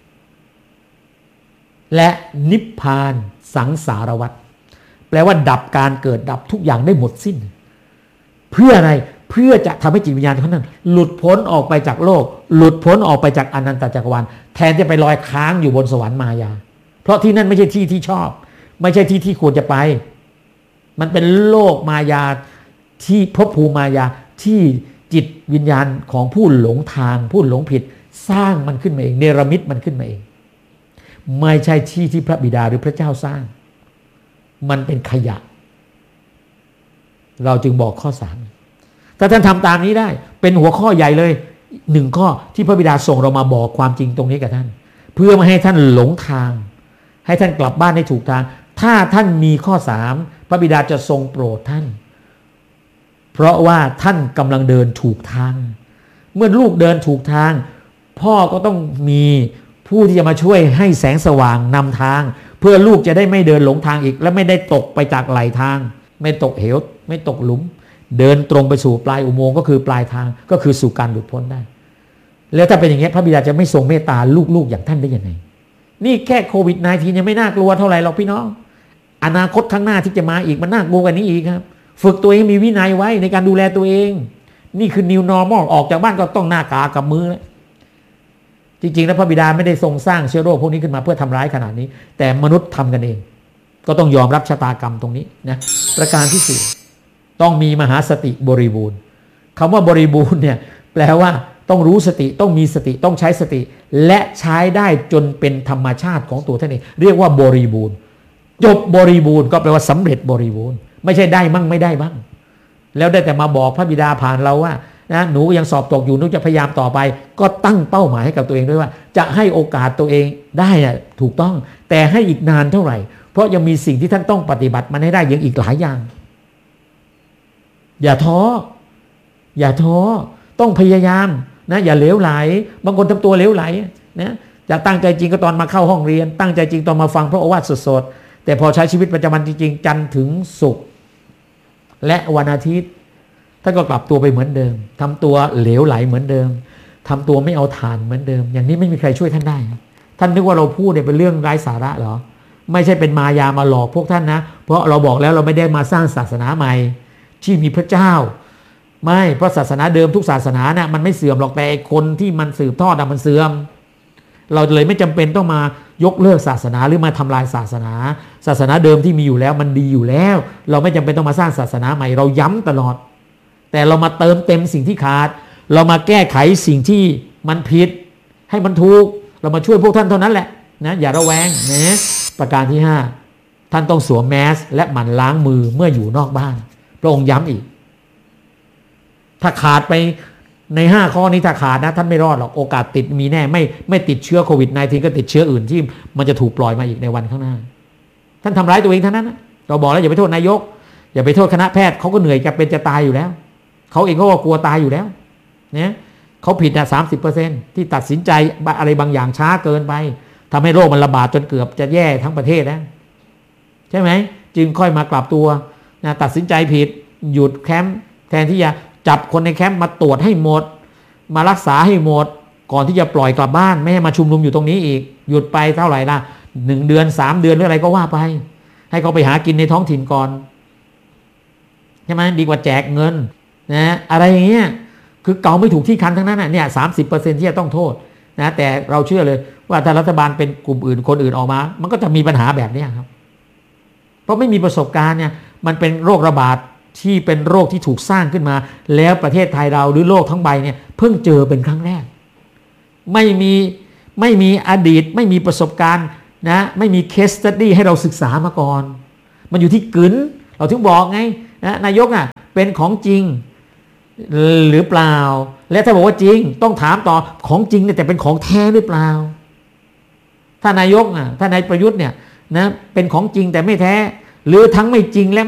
และนิพพานสังสารวัฏแปลว่าดับการเกิดดับทุกอย่างได้หมดสิ้นเพื่ออะไรเพื่อจะทำให้จิตวิญญาณเขานั้นหลุดพ้นออกไปจากโลกหลุดพ้นออกไปจากอนันตจักรวาลแทนจะไปลอยค้างอยู่บนสวรรค์มายาเพราะที่นั่นไม่ใช่ที่ที่ชอบไม่ใช่ที่ที่ควรจะไปมันเป็นโลกมายาที่ภพภูมิมายาที่จิตวิญญาณของผู้หลงทางผู้หลงผิดสร้างมันขึ้นมาเองเนรมิตมันขึ้นมาเองไม่ใช่ที่ที่พระบิดาหรือพระเจ้าสร้างมันเป็นขยะเราจึงบอกข้อสามถ้าท่านทำตามนี้ได้เป็นหัวข้อใหญ่เลยหนึ่งข้อที่พระบิดาส่งเรามาบอกความจริงตรงนี้กับท่านเพื่อไม่ให้ท่านหลงทางให้ท่านกลับบ้านได้ถูกทางถ้าท่านมีข้อสามพระบิดาจะทรงโปรดท่านเพราะว่าท่านกำลังเดินถูกทางเมื่อลูกเดินถูกทางพ่อก็ต้องมีผู้ที่จะมาช่วยให้แสงสว่างนำทางเพื่อลูกจะได้ไม่เดินหลงทางอีกและไม่ได้ตกไปจากไหลทางไม่ตกเหวไม่ตกหลุมเดินตรงไปสู่ปลายอุโมงค์ก็คือปลายทางก็คือสู่การหลุดพ้นได้แล้วถ้าเป็นอย่างนี้พระบิดาจะไม่ทรงเมตตาลูกๆอย่างท่านได้ยังไงนี่แค่โควิด สิบเก้า ยังไม่น่ากลัวเท่าไหร่หรอกพี่น้องอนาคตข้างหน้าที่จะมาอีกมันน่ากลัวกว่านี้อีกครับฝึกตัวเองมีวินัยไว้ในการดูแลตัวเองนี่คือ new normal ออกจากบ้านก็ต้องหน้ากากกับมือจริงๆแล้วพระบิดาไม่ได้ทรงสร้างเชื้อโรคพวกนี้ขึ้นมาเพื่อทำร้ายขนาดนี้แต่มนุษย์ทำกันเองก็ต้องยอมรับชะตากรรมตรงนี้นะประการที่สี่ต้องมีมหาสติบริบูรณ์คำว่าบริบูรณ์เนี่ยแปลว่าต้องรู้สติต้องมีสติต้องใช้สติและใช้ได้จนเป็นธรรมชาติของตัวท่านเองเรียกว่าบริบูรณ์จบบริบูรณ์ก็แปลว่าสำเร็จบริบูรณ์ไม่ใช่ได้มั่งไม่ได้บ้างแล้วได้แต่มาบอกพระบิดาผ่านเราว่านะหนูยังสอบตกอยู่หนูจะพยายามต่อไปก็ตั้งเป้าหมายให้กับตัวเองด้วยว่าจะให้โอกาสตัวเองได้นะถูกต้องแต่ให้อีกนานเท่าไหร่เพราะยังมีสิ่งที่ท่านต้องปฏิบัติมันให้ได้ยังอีกหลายอย่างอย่าท้ออย่าท้อต้องพยายามนะอย่าเหลวไหลบางคนทำตัวเหลวไหลนะจะตั้งใจจริงก็ตอนมาเข้าห้องเรียนตั้งใจจริงตอนมาฟังพระโอวาทสดๆแต่พอใช้ชีวิตประจำวันจริงๆจันทร์ถึงศุกร์และวันอาทิตย์ท่านก็กลับตัวไปเหมือนเดิมทำตัวเหลวไหลเหมือนเดิมทำตัวไม่เอาฐานเหมือนเดิมอย่างนี้ไม่มีใครช่วยท่านได้ท่านนึกว่าเราพูดเนี่ยเป็นเรื่องไร้สาระเหรอไม่ใช่เป็นมายามาหลอกพวกท่านนะเพราะเราบอกแล้วเราไม่ได้มาสร้างศาสนาใหม่ที่มีพระเจ้าไม่เพราะศาสนาเดิมทุกศาสนาเนี่ยมันไม่เสื่อมหรอกแต่คนที่มันสืบทอดมันเสื่อมเราเลยไม่จำเป็นต้องมายกเลิกศาสนาหรือมาทำลายศาสนาศาสนาเดิมที่มีอยู่แล้วมันดีอยู่แล้วเราไม่จำเป็นต้องมาสร้างศาสนาใหม่เราย้ำตลอดแต่เรามาเติมเต็มสิ่งที่ขาดเรามาแก้ไขสิ่งที่มันผิดให้มันถูกเรามาช่วยพวกท่านเท่านั้นแหละนะอย่าระแวงนะประการที่ห้าท่านต้องสวมแมสและหมั่นล้างมือเมื่ออยู่นอกบ้านพระองค์ย้ำอีกถ้าขาดไปในห้าข้อนี้ถ้าขาดนะท่านไม่รอดหรอกโอกาสติดมีแน่ไม่ไม่ติดเชื้อโควิด สิบเก้า ก็ติดเชื้ออื่นที่มันจะถูกปล่อยมาอีกในวันข้างหน้าท่านทำร้ายตัวเองเท่านั้นนะเราบอกแล้วอย่าไปโทษนายกอย่าไปโทษคณะแพทย์เขาก็เหนื่อยจะเป็นจะตายอยู่แล้วเขาเองเขาก็กลัวตายอยู่แล้วเนี่ยเขาผิดนะสามสิบเปอร์เซ็นต์ที่ตัดสินใจอะไรบางอย่างช้าเกินไปทำให้โรคมันระบาดจนเกือบจะแย่ทั้งประเทศนะใช่ไหมจึงค่อยมากลับตัวนะตัดสินใจผิดหยุดแคมป์แทนที่จะจับคนในแคมป์มาตรวจให้หมดมารักษาให้หมดก่อนที่จะปล่อยกลับบ้านไม่ให้มาชุมนุมอยู่ตรงนี้อีกหยุดไปเท่าไหร่ล่ะหนึ่งเดือนสามเดือนหรืออะไรก็ว่าไปให้เขาไปหากินในท้องถิ่นก่อนใช่ไหมดีกว่าแจกเงินนะอะไรอย่างเงี้ยคือเกาไม่ถูกที่คันทั้งนั้นน่ะเนี่ยสามสิบเปอร์เซ็นต์ที่จะต้องโทษนะแต่เราเชื่อเลยว่าถ้ารัฐบาลเป็นกลุ่มอื่นคนอื่นออกมามันก็จะมีปัญหาแบบนี้ครับเพราะไม่มีประสบการณ์เนี่ยมันเป็นโรคระบาดที่เป็นโรคที่ถูกสร้างขึ้นมาแล้วประเทศไทยเราหรือโลกทั้งใบเนี่ยเพิ่งเจอเป็นครั้งแรกไม่มีไม่มีอดีตไม่มีประสบการณ์นะไม่มี case study ให้เราศึกษามาก่อนมันอยู่ที่กึ๋นเราถึงบอกไงนะนายกอ่ะเป็นของจริงหรือเปล่าและถ้าบอกว่าจริงต้องถามต่อของจริงเนี่ยแต่เป็นของแท้หรือเปล่าถ้านายกอ่ะถ้านายประยุทธ์เนี่ยนะเป็นของจริงแต่ไม่แท้หรือทั้งไม่จริงและ